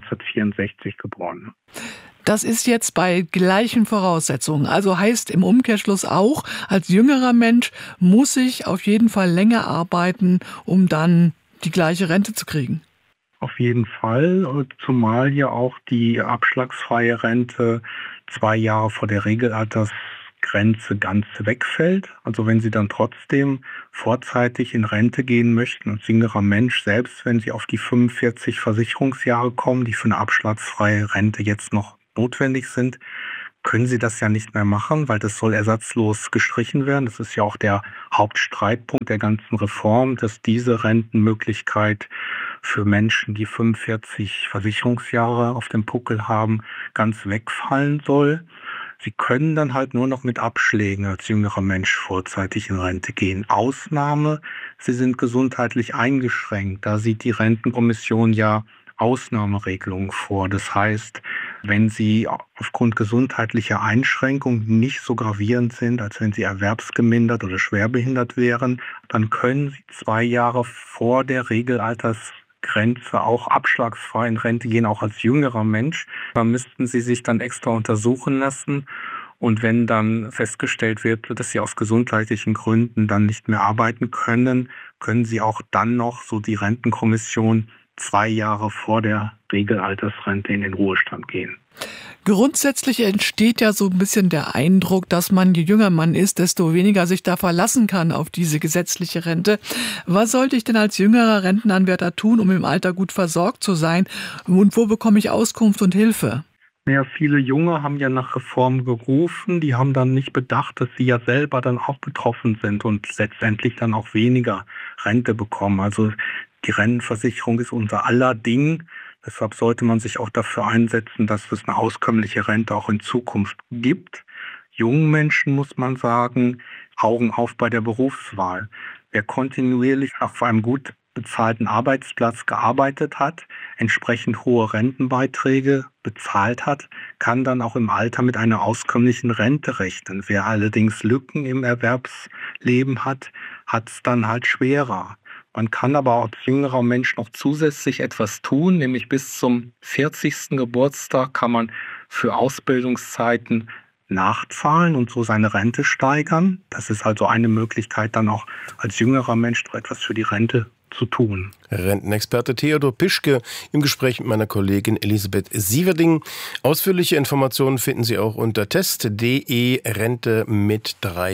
1964 Geborene. Das ist jetzt bei gleichen Voraussetzungen. Also heißt im Umkehrschluss auch, als jüngerer Mensch muss ich auf jeden Fall länger arbeiten, um dann die gleiche Rente zu kriegen. Auf jeden Fall, zumal ja auch die abschlagsfreie Rente 2 Jahre vor der Regelaltersgrenze ganz wegfällt. Also wenn Sie dann trotzdem vorzeitig in Rente gehen möchten als jüngerer Mensch, selbst wenn Sie auf die 45 Versicherungsjahre kommen, die für eine abschlagsfreie Rente jetzt noch notwendig sind, können Sie das ja nicht mehr machen, weil das soll ersatzlos gestrichen werden. Das ist ja auch der Hauptstreitpunkt der ganzen Reform, dass diese Rentenmöglichkeit für Menschen, die 45 Versicherungsjahre auf dem Puckel haben, ganz wegfallen soll. Sie können dann halt nur noch mit Abschlägen als jüngerer Mensch vorzeitig in Rente gehen. Ausnahme, Sie sind gesundheitlich eingeschränkt. Da sieht die Rentenkommission ja Ausnahmeregelungen vor. Das heißt, wenn Sie aufgrund gesundheitlicher Einschränkungen nicht so gravierend sind, als wenn Sie erwerbsgemindert oder schwerbehindert wären, dann können Sie 2 Jahre vor der Regelaltersgrenze auch abschlagsfrei in Rente gehen, auch als jüngerer Mensch. Da müssten Sie sich dann extra untersuchen lassen. Und wenn dann festgestellt wird, dass Sie aus gesundheitlichen Gründen dann nicht mehr arbeiten können, können Sie auch dann noch, so die Rentenkommission, 2 Jahre vor der Regelaltersrente in den Ruhestand gehen. Grundsätzlich entsteht ja so ein bisschen der Eindruck, dass man, je jünger man ist, desto weniger sich da verlassen kann auf diese gesetzliche Rente. Was sollte ich denn als jüngerer Rentenanwärter tun, um im Alter gut versorgt zu sein? Und wo bekomme ich Auskunft und Hilfe? Ja, viele Junge haben ja nach Reform gerufen. Die haben dann nicht bedacht, dass sie ja selber dann auch betroffen sind und letztendlich dann auch weniger Rente bekommen. Also die Rentenversicherung ist unser aller Ding. Deshalb sollte man sich auch dafür einsetzen, dass es eine auskömmliche Rente auch in Zukunft gibt. Jungen Menschen, muss man sagen, Augen auf bei der Berufswahl. Wer kontinuierlich auf einem gut bezahlten Arbeitsplatz gearbeitet hat, entsprechend hohe Rentenbeiträge bezahlt hat, kann dann auch im Alter mit einer auskömmlichen Rente rechnen. Wer allerdings Lücken im Erwerbsleben hat, hat es dann halt schwerer. Man kann aber auch als jüngerer Mensch noch zusätzlich etwas tun, nämlich bis zum 40. Geburtstag kann man für Ausbildungszeiten nachzahlen und so seine Rente steigern. Das ist also eine Möglichkeit, dann auch als jüngerer Mensch noch etwas für die Rente zu tun. Rentenexperte Theodor Pischke im Gespräch mit meiner Kollegin Elisabeth Sieverding. Ausführliche Informationen finden Sie auch unter test.de Rente mit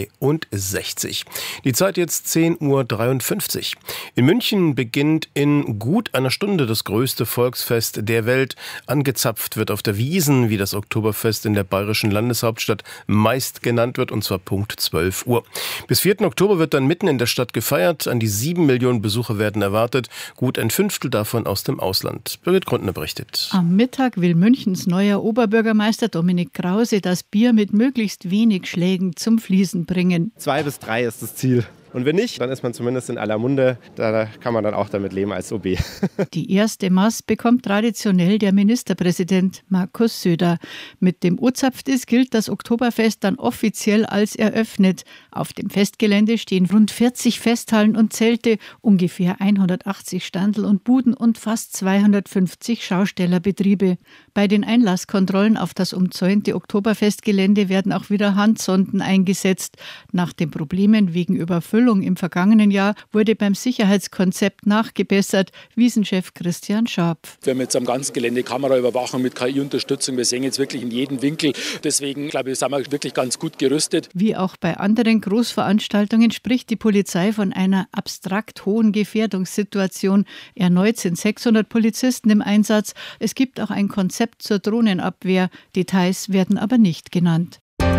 63. Die Zeit jetzt 10:53 Uhr. In München beginnt in gut einer Stunde das größte Volksfest der Welt. Angezapft wird auf der Wiesn, wie das Oktoberfest in der bayerischen Landeshauptstadt meist genannt wird, und zwar Punkt 12 Uhr. Bis 4. Oktober wird dann mitten in der Stadt gefeiert. An die 7 Millionen Besucher werden erwartet, gut ein Fünftel davon aus dem Ausland. Birgit Grundner berichtet. Am Mittag will Münchens neuer Oberbürgermeister Dominik Krause das Bier mit möglichst wenig Schlägen zum Fließen bringen. 2 bis 3 ist das Ziel. Und wenn nicht, dann ist man zumindest in aller Munde. Da kann man dann auch damit leben als OB. Die erste Maß bekommt traditionell der Ministerpräsident Markus Söder. Mit dem O-Zapftis gilt das Oktoberfest dann offiziell als eröffnet. Auf dem Festgelände stehen rund 40 Festhallen und Zelte, ungefähr 180 Standel und Buden und fast 250 Schaustellerbetriebe. Bei den Einlasskontrollen auf das umzäunte Oktoberfestgelände werden auch wieder Handsonden eingesetzt. Nach den Problemen wegen Überfüllung im vergangenen Jahr wurde beim Sicherheitskonzept nachgebessert, Wiesenchef Christian Scharpf. Wir haben jetzt am ganzen Gelände Kameraüberwachung mit KI-Unterstützung. Wir sehen jetzt wirklich in jedem Winkel. Deswegen, glaube ich, sind wir wirklich ganz gut gerüstet. Wie auch bei anderen Großveranstaltungen spricht die Polizei von einer abstrakt hohen Gefährdungssituation. Erneut sind 600 Polizisten im Einsatz. Es gibt auch ein Konzept zur Drohnenabwehr. Details werden aber nicht genannt.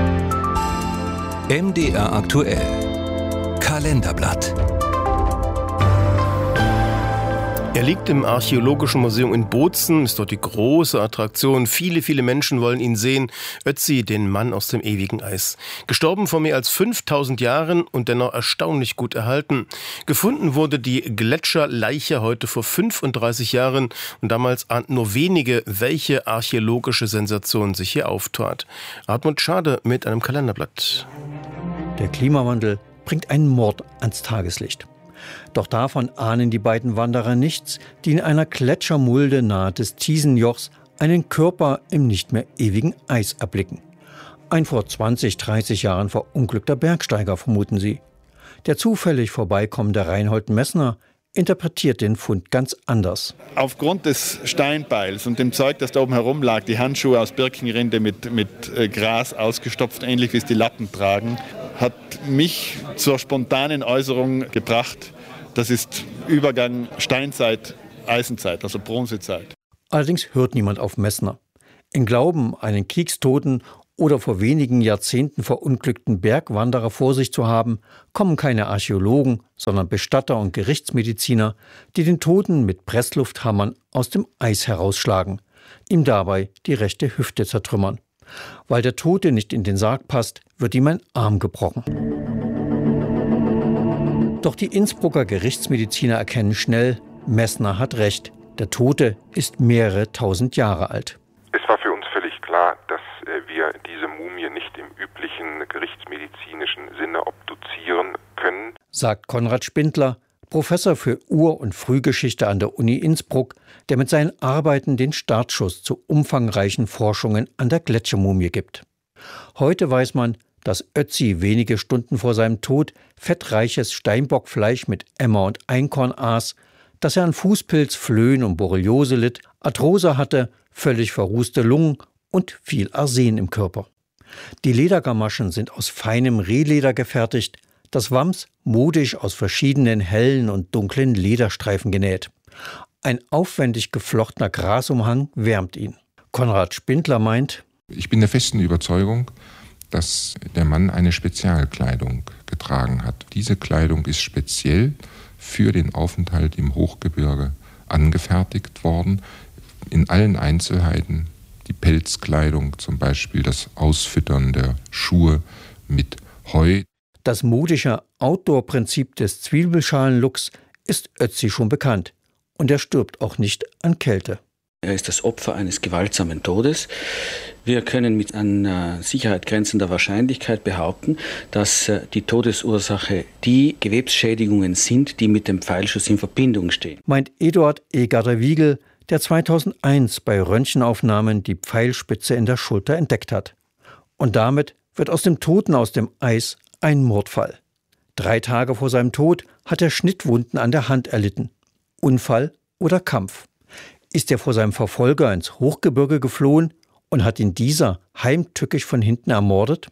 MDR aktuell. Kalenderblatt. Er liegt im Archäologischen Museum in Bozen, ist dort die große Attraktion. Viele, viele Menschen wollen ihn sehen. Ötzi, den Mann aus dem ewigen Eis. Gestorben vor mehr als 5000 Jahren und dennoch erstaunlich gut erhalten. Gefunden wurde die Gletscherleiche heute vor 35 Jahren und damals ahnten nur wenige, welche archäologische Sensation sich hier auftat. Hartmut Schade mit einem Kalenderblatt. Der Klimawandel bringt einen Mord ans Tageslicht. Doch davon ahnen die beiden Wanderer nichts, die in einer Gletschermulde nahe des Thiesenjochs einen Körper im nicht mehr ewigen Eis erblicken. Ein vor 20, 30 Jahren verunglückter Bergsteiger, vermuten sie. Der zufällig vorbeikommende Reinhold Messner interpretiert den Fund ganz anders. Aufgrund des Steinbeils und dem Zeug, das da oben herum lag, die Handschuhe aus Birkenrinde mit Gras ausgestopft, ähnlich wie es die Lappen tragen, hat mich zur spontanen Äußerung gebracht, das ist Übergang Steinzeit, Eisenzeit, also Bronzezeit. Allerdings hört niemand auf Messner. Im Glauben, einen Kriegstoten oder vor wenigen Jahrzehnten verunglückten Bergwanderer vor sich zu haben, kommen keine Archäologen, sondern Bestatter und Gerichtsmediziner, die den Toten mit Presslufthammern aus dem Eis herausschlagen, ihm dabei die rechte Hüfte zertrümmern. Weil der Tote nicht in den Sarg passt, wird ihm ein Arm gebrochen. Doch die Innsbrucker Gerichtsmediziner erkennen schnell, Messner hat recht. Der Tote ist mehrere tausend Jahre alt. Es war für uns völlig klar, dass wir diese Mumie nicht im üblichen gerichtsmedizinischen Sinne obduzieren können, sagt Konrad Spindler, Professor für Ur- und Frühgeschichte an der Uni Innsbruck, der mit seinen Arbeiten den Startschuss zu umfangreichen Forschungen an der Gletschermumie gibt. Heute weiß man, dass Ötzi wenige Stunden vor seinem Tod fettreiches Steinbockfleisch mit Emmer und Einkorn aß, dass er an Fußpilz, Flöhen und Borreliose litt, Arthrose hatte, völlig verrußte Lungen und viel Arsen im Körper. Die Ledergamaschen sind aus feinem Rehleder gefertigt, das Wams modisch aus verschiedenen hellen und dunklen Lederstreifen genäht. Ein aufwendig geflochtener Grasumhang wärmt ihn. Konrad Spindler meint: Ich bin der festen Überzeugung, dass der Mann eine Spezialkleidung getragen hat. Diese Kleidung ist speziell für den Aufenthalt im Hochgebirge angefertigt worden, in allen Einzelheiten. Die Pelzkleidung zum Beispiel, das Ausfüttern der Schuhe mit Heu. Das modische Outdoor-Prinzip des Zwiebelschalenlooks ist Ötzi schon bekannt. Und er stirbt auch nicht an Kälte. Er ist das Opfer eines gewaltsamen Todes. Wir können mit an Sicherheit grenzender Wahrscheinlichkeit behaupten, dass die Todesursache die Gewebsschädigungen sind, die mit dem Pfeilschuss in Verbindung stehen. Meint Eduard Egarder-Wiegel, der 2001 bei Röntgenaufnahmen die Pfeilspitze in der Schulter entdeckt hat. Und damit wird aus dem Toten aus dem Eis ein Mordfall. 3 Tage vor seinem Tod hat er Schnittwunden an der Hand erlitten. Unfall oder Kampf? Ist er vor seinem Verfolger ins Hochgebirge geflohen und hat ihn dieser heimtückisch von hinten ermordet?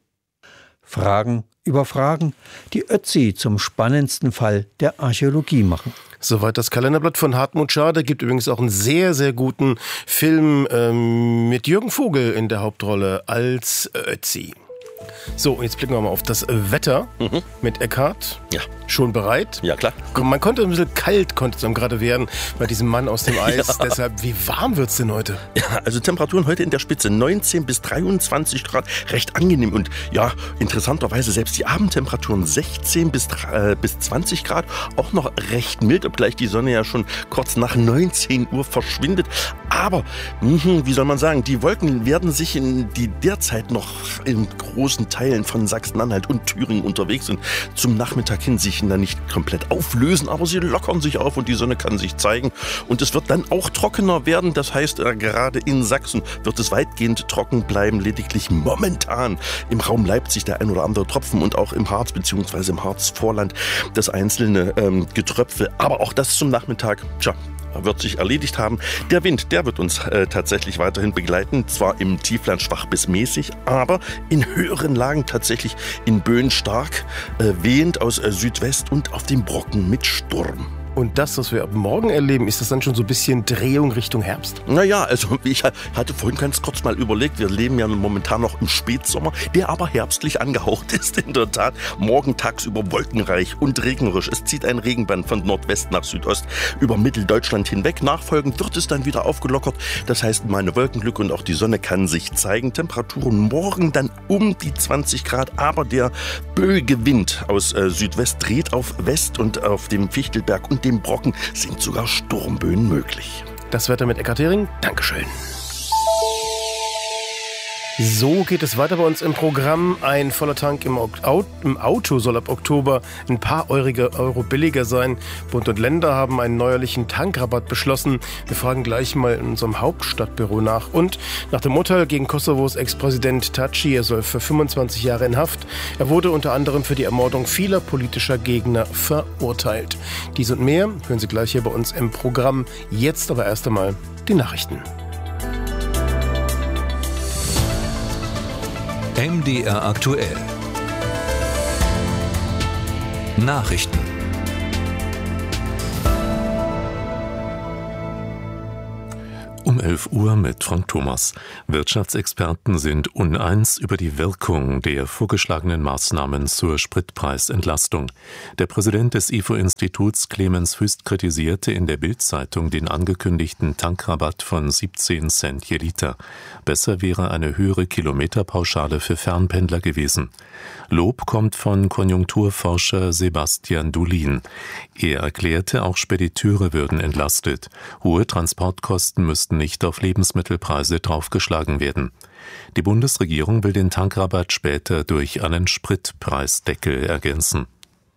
Fragen über Fragen, die Ötzi zum spannendsten Fall der Archäologie machen. Soweit das Kalenderblatt von Hartmut Schade. Gibt übrigens auch einen sehr, sehr guten Film mit Jürgen Vogel in der Hauptrolle als Ötzi. So, jetzt blicken wir mal auf das Wetter mit Eckhard. Ja. Schon bereit? Ja, klar. Man konnte ein bisschen kalt, konnte es einem gerade werden, bei diesem Mann aus dem Eis. Ja. Deshalb, wie warm wird's denn heute? Ja, also Temperaturen heute in der Spitze 19 bis 23 Grad, recht angenehm. Und ja, interessanterweise selbst die Abendtemperaturen 16 bis 20 Grad, auch noch recht mild, obgleich die Sonne ja schon kurz nach 19 Uhr verschwindet. Aber, wie soll man sagen, die Wolken werden sich die derzeit noch in großen Teilen von Sachsen-Anhalt und Thüringen unterwegs sind, zum Nachmittag hin sich dann nicht komplett auflösen, aber sie lockern sich auf und die Sonne kann sich zeigen. Und es wird dann auch trockener werden. Das heißt, gerade in Sachsen wird es weitgehend trocken bleiben. Lediglich momentan im Raum Leipzig der ein oder andere Tropfen und auch im Harz bzw. im Harzvorland das einzelne Getröpfel. Aber auch das zum Nachmittag, wird sich erledigt haben. Der Wind, der wird uns tatsächlich weiterhin begleiten. Zwar im Tiefland schwach bis mäßig, aber in höheren Lagen tatsächlich in Böen stark, wehend aus Südwest und auf dem Brocken mit Sturm. Und das, was wir ab morgen erleben, ist das dann schon so ein bisschen Drehung Richtung Herbst? Naja, also ich hatte vorhin ganz kurz mal überlegt, wir leben ja momentan noch im Spätsommer, der aber herbstlich angehaucht ist, in der Tat. Morgen tagsüber wolkenreich und regnerisch. Es zieht ein Regenband von Nordwest nach Südost über Mitteldeutschland hinweg. Nachfolgend wird es dann wieder aufgelockert. Das heißt, meine Wolkenglück und auch die Sonne kann sich zeigen. Temperaturen morgen dann um die 20 Grad, aber der böige Wind aus Südwest dreht auf West und auf dem Fichtelberg und dem Brocken sind sogar Sturmböen möglich. Das Wetter mit Eckhard Hering. Dankeschön. So geht es weiter bei uns im Programm. Ein voller Tank im Auto soll ab Oktober ein paar Euro billiger sein. Bund und Länder haben einen neuerlichen Tankrabatt beschlossen. Wir fragen gleich mal in unserem Hauptstadtbüro nach. Und nach dem Urteil gegen Kosovos Ex-Präsident Thaçi, er soll für 25 Jahre in Haft. Er wurde unter anderem für die Ermordung vieler politischer Gegner verurteilt. Dies und mehr hören Sie gleich hier bei uns im Programm. Jetzt aber erst einmal die Nachrichten. MDR aktuell. Nachrichten. Um 11 Uhr mit Frank Thomas. Wirtschaftsexperten sind uneins über die Wirkung der vorgeschlagenen Maßnahmen zur Spritpreisentlastung. Der Präsident des IFO-Instituts Clemens Füst kritisierte in der Bild-Zeitung den angekündigten Tankrabatt von 17 Cent je Liter. Besser wäre eine höhere Kilometerpauschale für Fernpendler gewesen. Lob kommt von Konjunkturforscher Sebastian Dulin. Er erklärte, auch Spediteure würden entlastet. Hohe Transportkosten müssten nicht auf Lebensmittelpreise draufgeschlagen werden. Die Bundesregierung will den Tankrabatt später durch einen Spritpreisdeckel ergänzen.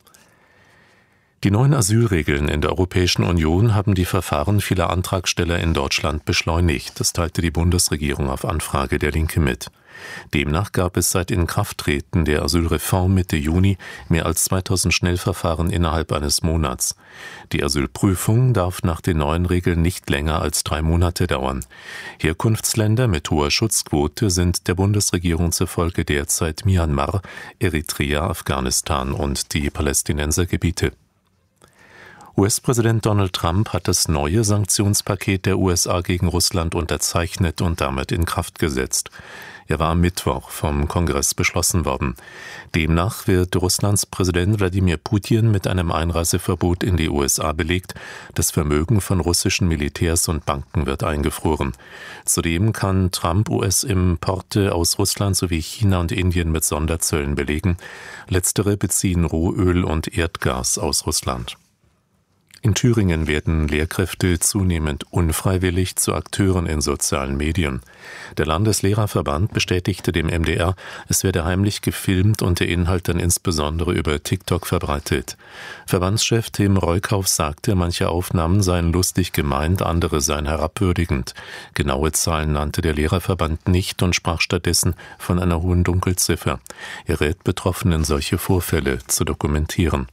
Die neuen Asylregeln in der Europäischen Union haben die Verfahren vieler Antragsteller in Deutschland beschleunigt. Das teilte die Bundesregierung auf Anfrage der Linke mit. Demnach gab es seit Inkrafttreten der Asylreform Mitte Juni mehr als 2000 Schnellverfahren innerhalb eines Monats. Die Asylprüfung darf nach den neuen Regeln nicht länger als 3 Monate dauern. Herkunftsländer mit hoher Schutzquote sind der Bundesregierung zufolge derzeit Myanmar, Eritrea, Afghanistan und die Palästinensergebiete. US-Präsident Donald Trump hat das neue Sanktionspaket der USA gegen Russland unterzeichnet und damit in Kraft gesetzt. Er war am Mittwoch vom Kongress beschlossen worden. Demnach wird Russlands Präsident Wladimir Putin mit einem Einreiseverbot in die USA belegt. Das Vermögen von russischen Militärs und Banken wird eingefroren. Zudem kann Trump US-Importe aus Russland sowie China und Indien mit Sonderzöllen belegen. Letztere beziehen Rohöl und Erdgas aus Russland. In Thüringen werden Lehrkräfte zunehmend unfreiwillig zu Akteuren in sozialen Medien. Der Landeslehrerverband bestätigte dem MDR, es werde heimlich gefilmt und der Inhalt dann insbesondere über TikTok verbreitet. Verbandschef Tim Reukauf sagte, manche Aufnahmen seien lustig gemeint, andere seien herabwürdigend. Genaue Zahlen nannte der Lehrerverband nicht und sprach stattdessen von einer hohen Dunkelziffer. Er rät Betroffenen, solche Vorfälle zu dokumentieren.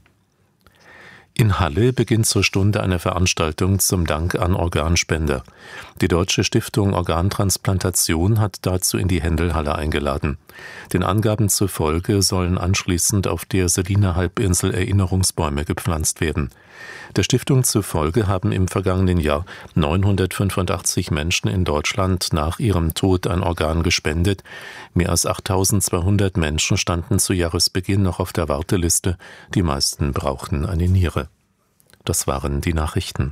In Halle beginnt zur Stunde eine Veranstaltung zum Dank an Organspender. Die Deutsche Stiftung Organtransplantation hat dazu in die Händelhalle eingeladen. Den Angaben zufolge sollen anschließend auf der Seliner Halbinsel Erinnerungsbäume gepflanzt werden. Der Stiftung zufolge haben im vergangenen Jahr 985 Menschen in Deutschland nach ihrem Tod ein Organ gespendet. Mehr als 8.200 Menschen standen zu Jahresbeginn noch auf der Warteliste. Die meisten brauchten eine Niere. Das waren die Nachrichten.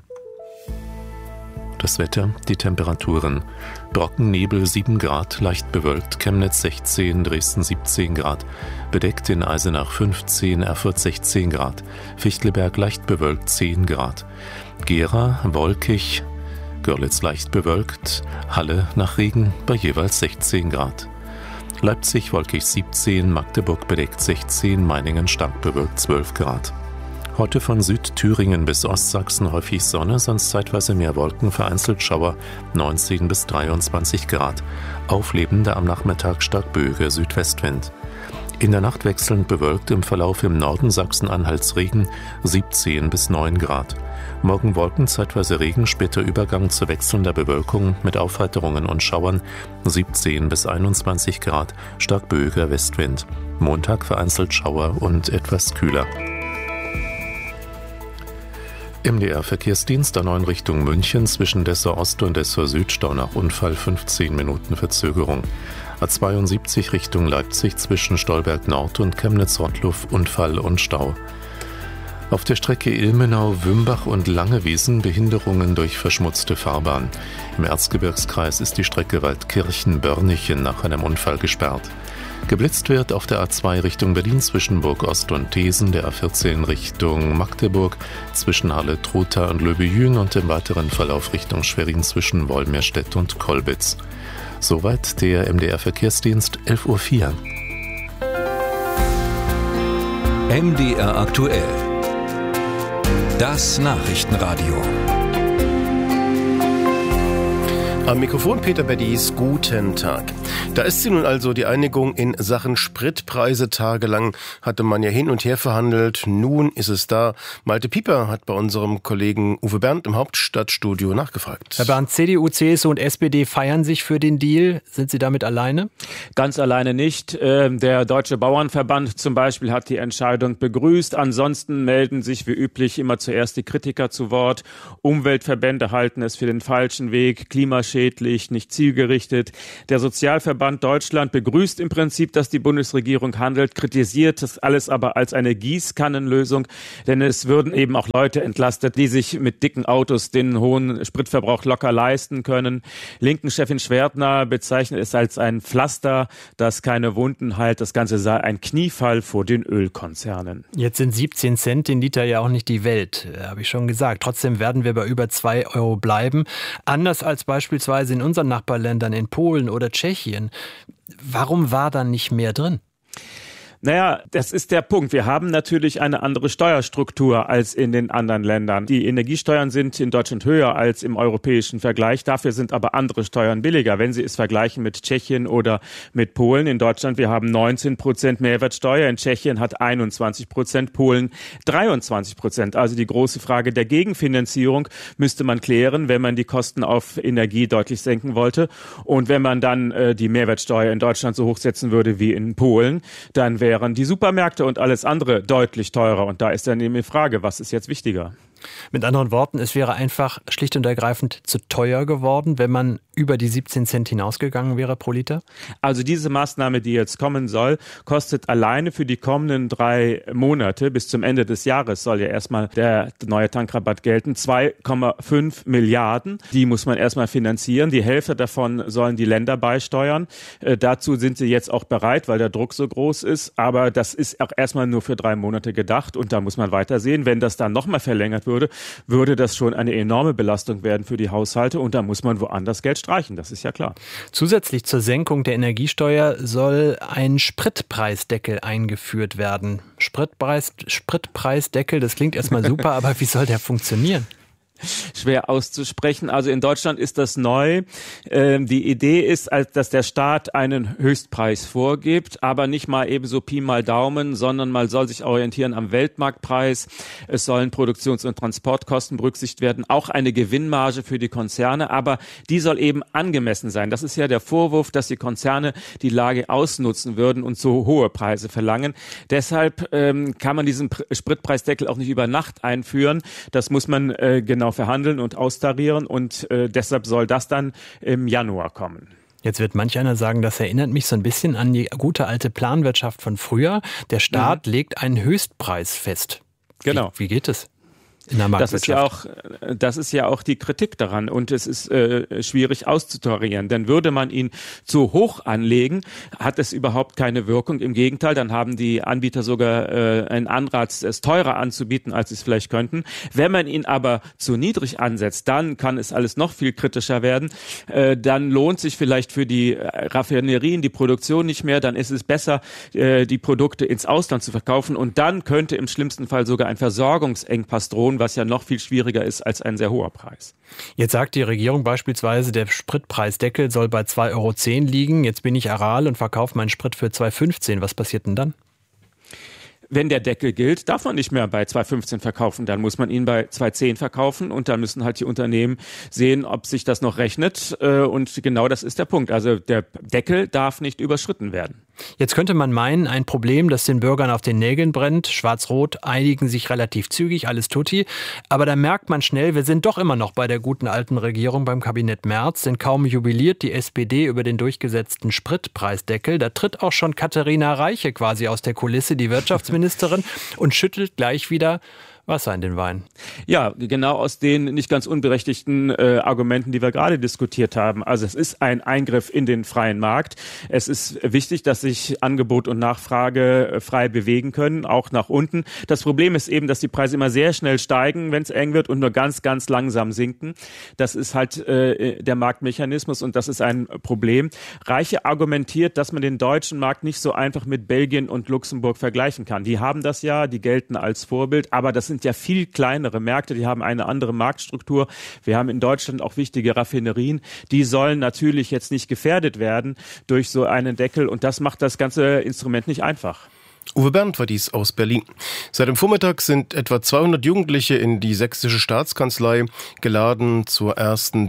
Das Wetter, die Temperaturen. Brockennebel 7 Grad, leicht bewölkt, Chemnitz 16, Dresden 17 Grad. Bedeckt in Eisenach 15, Erfurt 16 Grad. Fichtelberg leicht bewölkt 10 Grad. Gera wolkig, Görlitz leicht bewölkt. Halle nach Regen bei jeweils 16 Grad. Leipzig wolkig 17, Magdeburg bedeckt 16, Meiningen stark bewölkt 12 Grad. Heute von Südthüringen bis Ostsachsen häufig Sonne, sonst zeitweise mehr Wolken, vereinzelt Schauer, 19 bis 23 Grad. Auflebender am Nachmittag stark böiger Südwestwind. In der Nacht wechselnd bewölkt, im Verlauf im Norden Sachsen-Anhalts Regen, 17 bis 9 Grad. Morgen Wolken, zeitweise Regen, später Übergang zu wechselnder Bewölkung mit Aufheiterungen und Schauern, 17 bis 21 Grad, stark böiger Westwind. Montag vereinzelt Schauer und etwas kühler. MDR-Verkehrsdienst A9 Richtung München zwischen Dessau Ost und Dessau Süd, Stau nach Unfall, 15 Minuten Verzögerung. A72 Richtung Leipzig zwischen Stolberg Nord und Chemnitz-Rottluff, Unfall und Stau. Auf der Strecke Ilmenau, Wümbach und Langewiesen Behinderungen durch verschmutzte Fahrbahn. Im Erzgebirgskreis ist die Strecke Waldkirchen-Börnichen nach einem Unfall gesperrt. Geblitzt wird auf der A2 Richtung Berlin zwischen Burg Ost und Thesen, der A14 Richtung Magdeburg zwischen Halle-Trutha und Löbejün und im weiteren Verlauf Richtung Schwerin zwischen Wolmirstedt und Kolbitz. Soweit der MDR-Verkehrsdienst, 11:04 Uhr. MDR aktuell. Das Nachrichtenradio. Am Mikrofon Peter Beddies, guten Tag. Da ist sie nun also, die Einigung in Sachen Spritpreise. Tagelang hatte man ja hin und her verhandelt. Nun ist es da. Malte Pieper hat bei unserem Kollegen Uwe Bernd im Hauptstadtstudio nachgefragt. Herr Bernd, CDU, CSU und SPD feiern sich für den Deal. Sind Sie damit alleine? Ganz alleine nicht. Der Deutsche Bauernverband zum Beispiel hat die Entscheidung begrüßt. Ansonsten melden sich wie üblich immer zuerst die Kritiker zu Wort. Umweltverbände halten es für den falschen Weg, klimaschädlich, nicht zielgerichtet. Der Sozialverband Deutschland begrüßt im Prinzip, dass die Bundesregierung handelt, kritisiert das alles aber als eine Gießkannenlösung, denn es würden eben auch Leute entlastet, die sich mit dicken Autos den hohen Spritverbrauch locker leisten können. Linken-Chefin Schwertner bezeichnet es als ein Pflaster, das keine Wunden heilt. Das Ganze sei ein Kniefall vor den Ölkonzernen. Jetzt sind 17 Cent den Liter ja auch nicht die Welt, habe ich schon gesagt. Trotzdem werden wir bei über 2 Euro bleiben. Anders als beispielsweise in unseren Nachbarländern, in Polen oder Tschechien. Warum war da nicht mehr drin? Naja, das ist der Punkt. Wir haben natürlich eine andere Steuerstruktur als in den anderen Ländern. Die Energiesteuern sind in Deutschland höher als im europäischen Vergleich. Dafür sind aber andere Steuern billiger, wenn Sie es vergleichen mit Tschechien oder mit Polen. In Deutschland, wir haben 19% Mehrwertsteuer. In Tschechien hat 21%, Polen 23%. Also die große Frage der Gegenfinanzierung müsste man klären, wenn man die Kosten auf Energie deutlich senken wollte. Und wenn man dann die Mehrwertsteuer in Deutschland so hochsetzen würde wie in Polen, dann wären die Supermärkte und alles andere deutlich teurer. Und da ist dann eben die Frage, was ist jetzt wichtiger? Mit anderen Worten, es wäre einfach schlicht und ergreifend zu teuer geworden, wenn man über die 17 Cent hinausgegangen wäre pro Liter? Also diese Maßnahme, die jetzt kommen soll, kostet alleine für die kommenden 3 Monate, bis zum Ende des Jahres soll ja erstmal der neue Tankrabatt gelten, 2,5 Milliarden. Die muss man erstmal finanzieren. Die Hälfte davon sollen die Länder beisteuern. Dazu sind sie jetzt auch bereit, weil der Druck so groß ist. Aber das ist auch erstmal nur für 3 Monate gedacht und da muss man weitersehen. Wenn das dann nochmal verlängert würde das schon eine enorme Belastung werden für die Haushalte und da muss man woanders Geld streichen, das ist ja klar. Zusätzlich zur Senkung der Energiesteuer soll ein Spritpreisdeckel eingeführt werden. Spritpreisdeckel, das klingt erstmal super, aber wie soll der funktionieren? Schwer auszusprechen. Also in Deutschland ist das neu. Die Idee ist, dass der Staat einen Höchstpreis vorgibt, aber nicht mal eben so Pi mal Daumen, sondern man soll sich orientieren am Weltmarktpreis. Es sollen Produktions- und Transportkosten berücksichtigt werden, auch eine Gewinnmarge für die Konzerne, aber die soll eben angemessen sein. Das ist ja der Vorwurf, dass die Konzerne die Lage ausnutzen würden und so hohe Preise verlangen. Deshalb kann man diesen Spritpreisdeckel auch nicht über Nacht einführen. Das muss man genau verhandeln und austarieren und deshalb soll das dann im Januar kommen. Jetzt wird manch einer sagen, das erinnert mich so ein bisschen an die gute alte Planwirtschaft von früher. Der Staat legt einen Höchstpreis fest. Genau. Wie geht es? In der Marktwirtschaft. Das ist ja auch die Kritik daran und es ist schwierig auszutarieren, denn würde man ihn zu hoch anlegen, hat es überhaupt keine Wirkung. Im Gegenteil, dann haben die Anbieter sogar einen Anreiz, es teurer anzubieten, als sie es vielleicht könnten. Wenn man ihn aber zu niedrig ansetzt, dann kann es alles noch viel kritischer werden. Dann lohnt sich vielleicht für die Raffinerien die Produktion nicht mehr, dann ist es besser, die Produkte ins Ausland zu verkaufen und dann könnte im schlimmsten Fall sogar ein Versorgungsengpass drohen, was ja noch viel schwieriger ist als ein sehr hoher Preis. Jetzt sagt die Regierung beispielsweise, der Spritpreisdeckel soll bei 2,10 Euro liegen. Jetzt bin ich Aral und verkaufe meinen Sprit für 2,15 Euro. Was passiert denn dann? wenn der Deckel gilt, darf man nicht mehr bei 2,15 verkaufen. Dann muss man ihn bei 2,10 verkaufen und dann müssen halt die Unternehmen sehen, ob sich das noch rechnet. Und genau das ist der Punkt. Also der Deckel darf nicht überschritten werden. Jetzt könnte man meinen, ein Problem, das den Bürgern auf den Nägeln brennt. Schwarz-Rot einigen sich relativ zügig, alles tutti. Aber da merkt man schnell, wir sind doch immer noch bei der guten alten Regierung beim Kabinett Merz. Denn kaum jubiliert die SPD über den durchgesetzten Spritpreisdeckel, da tritt auch schon Katharina Reiche quasi aus der Kulisse, die Wirtschaftsministerin, und schüttelt gleich wieder Wasser in den Wein. Ja, genau aus den nicht ganz unberechtigten Argumenten, die wir gerade diskutiert haben. Also es ist ein Eingriff in den freien Markt. Es ist wichtig, dass sich Angebot und Nachfrage frei bewegen können, auch nach unten. Das Problem ist eben, dass die Preise immer sehr schnell steigen, wenn es eng wird, und nur ganz, ganz langsam sinken. Das ist halt der Marktmechanismus und das ist ein Problem. Reiche argumentiert, dass man den deutschen Markt nicht so einfach mit Belgien und Luxemburg vergleichen kann. Die haben das ja, die gelten als Vorbild, aber das sind ja viel kleinere Märkte, die haben eine andere Marktstruktur. Wir haben in Deutschland auch wichtige Raffinerien. Die sollen natürlich jetzt nicht gefährdet werden durch so einen Deckel und das macht das ganze Instrument nicht einfach. Uwe Bernd war dies aus Berlin. Seit dem Vormittag sind etwa 200 Jugendliche in die Sächsische Staatskanzlei geladen zur ersten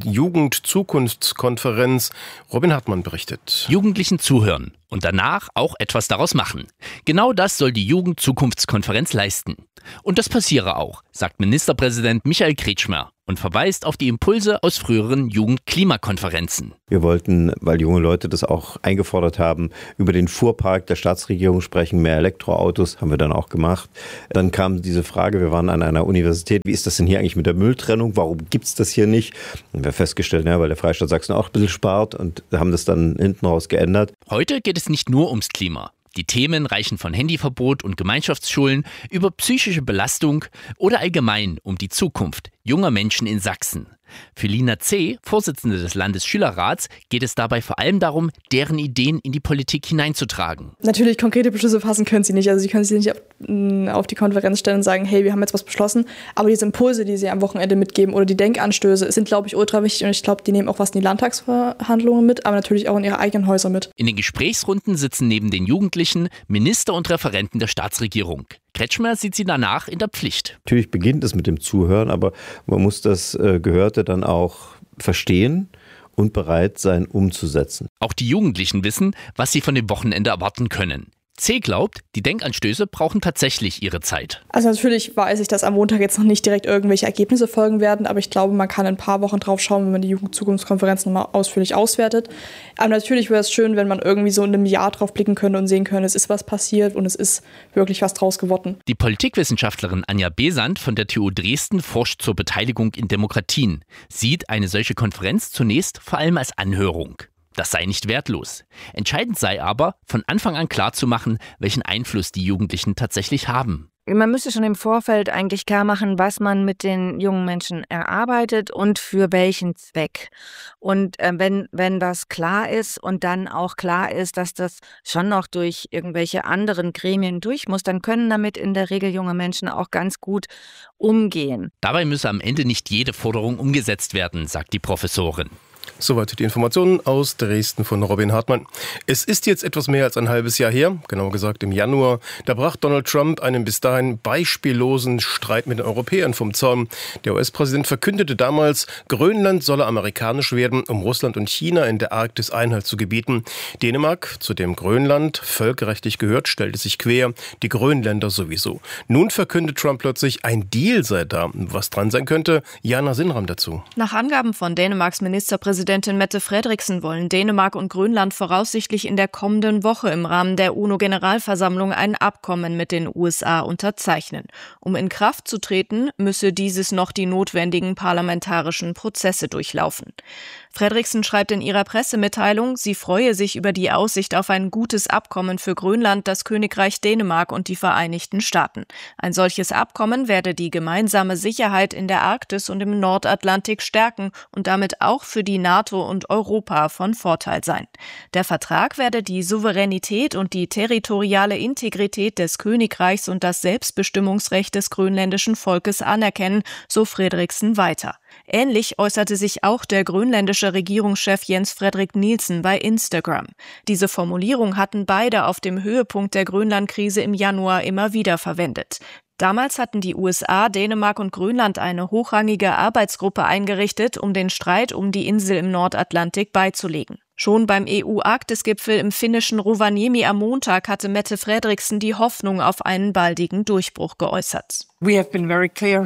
Jugend-Zukunftskonferenz. Robin Hartmann berichtet. Jugendlichen zuhören und danach auch etwas daraus machen. Genau das soll die Jugend-Zukunftskonferenz leisten. Und das passiere auch, sagt Ministerpräsident Michael Kretschmer und verweist auf die Impulse aus früheren Jugend-Klimakonferenzen. Wir wollten, weil junge Leute das auch eingefordert haben, über den Fuhrpark der Staatsregierung sprechen, mehr Elektroautos, haben wir dann auch gemacht. Dann kam diese Frage, wir waren an einer Universität, wie ist das denn hier eigentlich mit der Mülltrennung, warum gibt es das hier nicht? Und wir haben festgestellt, weil der Freistaat Sachsen auch ein bisschen spart und haben das dann hinten raus geändert. Heute geht es nicht nur ums Klima. Die Themen reichen von Handyverbot und Gemeinschaftsschulen über psychische Belastung oder allgemein um die Zukunft junger Menschen in Sachsen. Für Lina C., Vorsitzende des Landesschülerrats, geht es dabei vor allem darum, deren Ideen in die Politik hineinzutragen. Natürlich, konkrete Beschlüsse fassen können sie nicht. Also sie können sich nicht auf die Konferenz stellen und sagen, hey, wir haben jetzt was beschlossen. Aber diese Impulse, die sie am Wochenende mitgeben oder die Denkanstöße sind, glaube ich, ultra wichtig. Und ich glaube, die nehmen auch was in die Landtagsverhandlungen mit, aber natürlich auch in ihre eigenen Häuser mit. In den Gesprächsrunden sitzen neben den Jugendlichen Minister und Referenten der Staatsregierung. Kretschmer sieht sie danach in der Pflicht. Natürlich beginnt es mit dem Zuhören, aber man muss das Gehörte dann auch verstehen und bereit sein, umzusetzen. Auch die Jugendlichen wissen, was sie von dem Wochenende erwarten können. C. glaubt, die Denkanstöße brauchen tatsächlich ihre Zeit. Also natürlich weiß ich, dass am Montag jetzt noch nicht direkt irgendwelche Ergebnisse folgen werden, aber ich glaube, man kann in ein paar Wochen drauf schauen, wenn man die Jugendzukunftskonferenz nochmal ausführlich auswertet. Aber natürlich wäre es schön, wenn man irgendwie so in einem Jahr drauf blicken könnte und sehen könnte, es ist was passiert und es ist wirklich was draus geworden. Die Politikwissenschaftlerin Anja Besant von der TU Dresden forscht zur Beteiligung in Demokratien, sieht eine solche Konferenz zunächst vor allem als Anhörung. Das sei nicht wertlos. Entscheidend sei aber, von Anfang an klarzumachen, welchen Einfluss die Jugendlichen tatsächlich haben. Man müsste schon im Vorfeld eigentlich klar machen, was man mit den jungen Menschen erarbeitet und für welchen Zweck. Und wenn das klar ist und dann auch klar ist, dass das schon noch durch irgendwelche anderen Gremien durch muss, dann können damit in der Regel junge Menschen auch ganz gut umgehen. Dabei müsse am Ende nicht jede Forderung umgesetzt werden, sagt die Professorin. Soweit die Informationen aus Dresden von Robin Hartmann. Es ist jetzt etwas mehr als ein halbes Jahr her, genauer gesagt im Januar. Da brach Donald Trump einen bis dahin beispiellosen Streit mit den Europäern vom Zaun. Der US-Präsident verkündete damals, Grönland solle amerikanisch werden, um Russland und China in der Arktis Einhalt zu gebieten. Dänemark, zu dem Grönland völkerrechtlich gehört, stellte sich quer, die Grönländer sowieso. Nun verkündet Trump plötzlich, ein Deal sei da. Was dran sein könnte, Jana Sinnram dazu. Nach Angaben von Dänemarks Ministerpräsidentin Mette Frederiksen wollen Dänemark und Grönland voraussichtlich in der kommenden Woche im Rahmen der UNO-Generalversammlung ein Abkommen mit den USA unterzeichnen. Um in Kraft zu treten, müsse dieses noch die notwendigen parlamentarischen Prozesse durchlaufen. Frederiksen schreibt in ihrer Pressemitteilung, sie freue sich über die Aussicht auf ein gutes Abkommen für Grönland, das Königreich Dänemark und die Vereinigten Staaten. Ein solches Abkommen werde die gemeinsame Sicherheit in der Arktis und im Nordatlantik stärken und damit auch für die NATO und Europa von Vorteil sein. Der Vertrag werde die Souveränität und die territoriale Integrität des Königreichs und das Selbstbestimmungsrecht des grönländischen Volkes anerkennen, so Fredriksen weiter. Ähnlich äußerte sich auch der grönländische Regierungschef Jens Frederik Nielsen bei Instagram. Diese Formulierung hatten beide auf dem Höhepunkt der Grönlandkrise im Januar immer wieder verwendet. Damals hatten die USA, Dänemark und Grönland eine hochrangige Arbeitsgruppe eingerichtet, um den Streit um die Insel im Nordatlantik beizulegen. Schon beim EU-Arktis-Gipfel im finnischen Rovaniemi am Montag hatte Mette Frederiksen die Hoffnung auf einen baldigen Durchbruch geäußert. We have been very clear.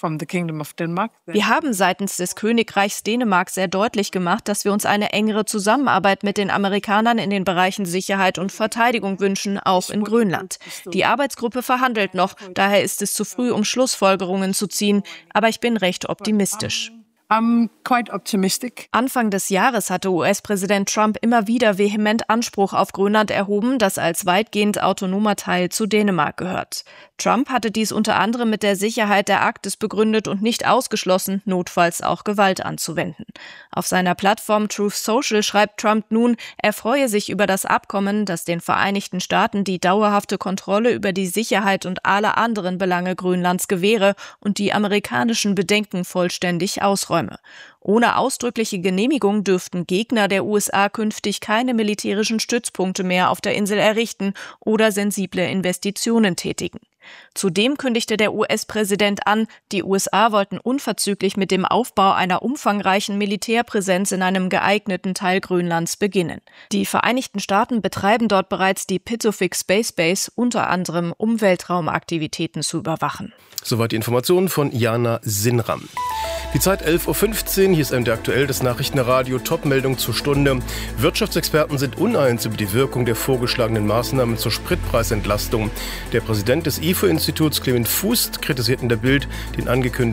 Wir haben seitens des Königreichs Dänemark sehr deutlich gemacht, dass wir uns eine engere Zusammenarbeit mit den Amerikanern in den Bereichen Sicherheit und Verteidigung wünschen, auch in Grönland. Die Arbeitsgruppe verhandelt noch, daher ist es zu früh, um Schlussfolgerungen zu ziehen, aber ich bin recht optimistisch. I'm quite optimistic. Anfang des Jahres hatte US-Präsident Trump immer wieder vehement Anspruch auf Grönland erhoben, das als weitgehend autonomer Teil zu Dänemark gehört. Trump hatte dies unter anderem mit der Sicherheit der Arktis begründet und nicht ausgeschlossen, notfalls auch Gewalt anzuwenden. Auf seiner Plattform Truth Social schreibt Trump nun, er freue sich über das Abkommen, das den Vereinigten Staaten die dauerhafte Kontrolle über die Sicherheit und alle anderen Belange Grönlands gewähre und die amerikanischen Bedenken vollständig ausräume. Ohne ausdrückliche Genehmigung dürften Gegner der USA künftig keine militärischen Stützpunkte mehr auf der Insel errichten oder sensible Investitionen tätigen. Zudem kündigte der US-Präsident an, die USA wollten unverzüglich mit dem Aufbau einer umfangreichen Militärpräsenz in einem geeigneten Teil Grönlands beginnen. Die Vereinigten Staaten betreiben dort bereits die Pituffik Space Base, unter anderem um Weltraumaktivitäten zu überwachen. Soweit die Informationen von Jana Sinram. Die Zeit 11.15 Uhr, hier ist MDR aktuell, das Nachrichtenradio, Top-Meldung zur Stunde. Wirtschaftsexperten sind uneins über die Wirkung der vorgeschlagenen Maßnahmen zur Spritpreisentlastung. Der Präsident des IFO-Instituts, Clement Fuest, kritisiert in der Bild den angekündigten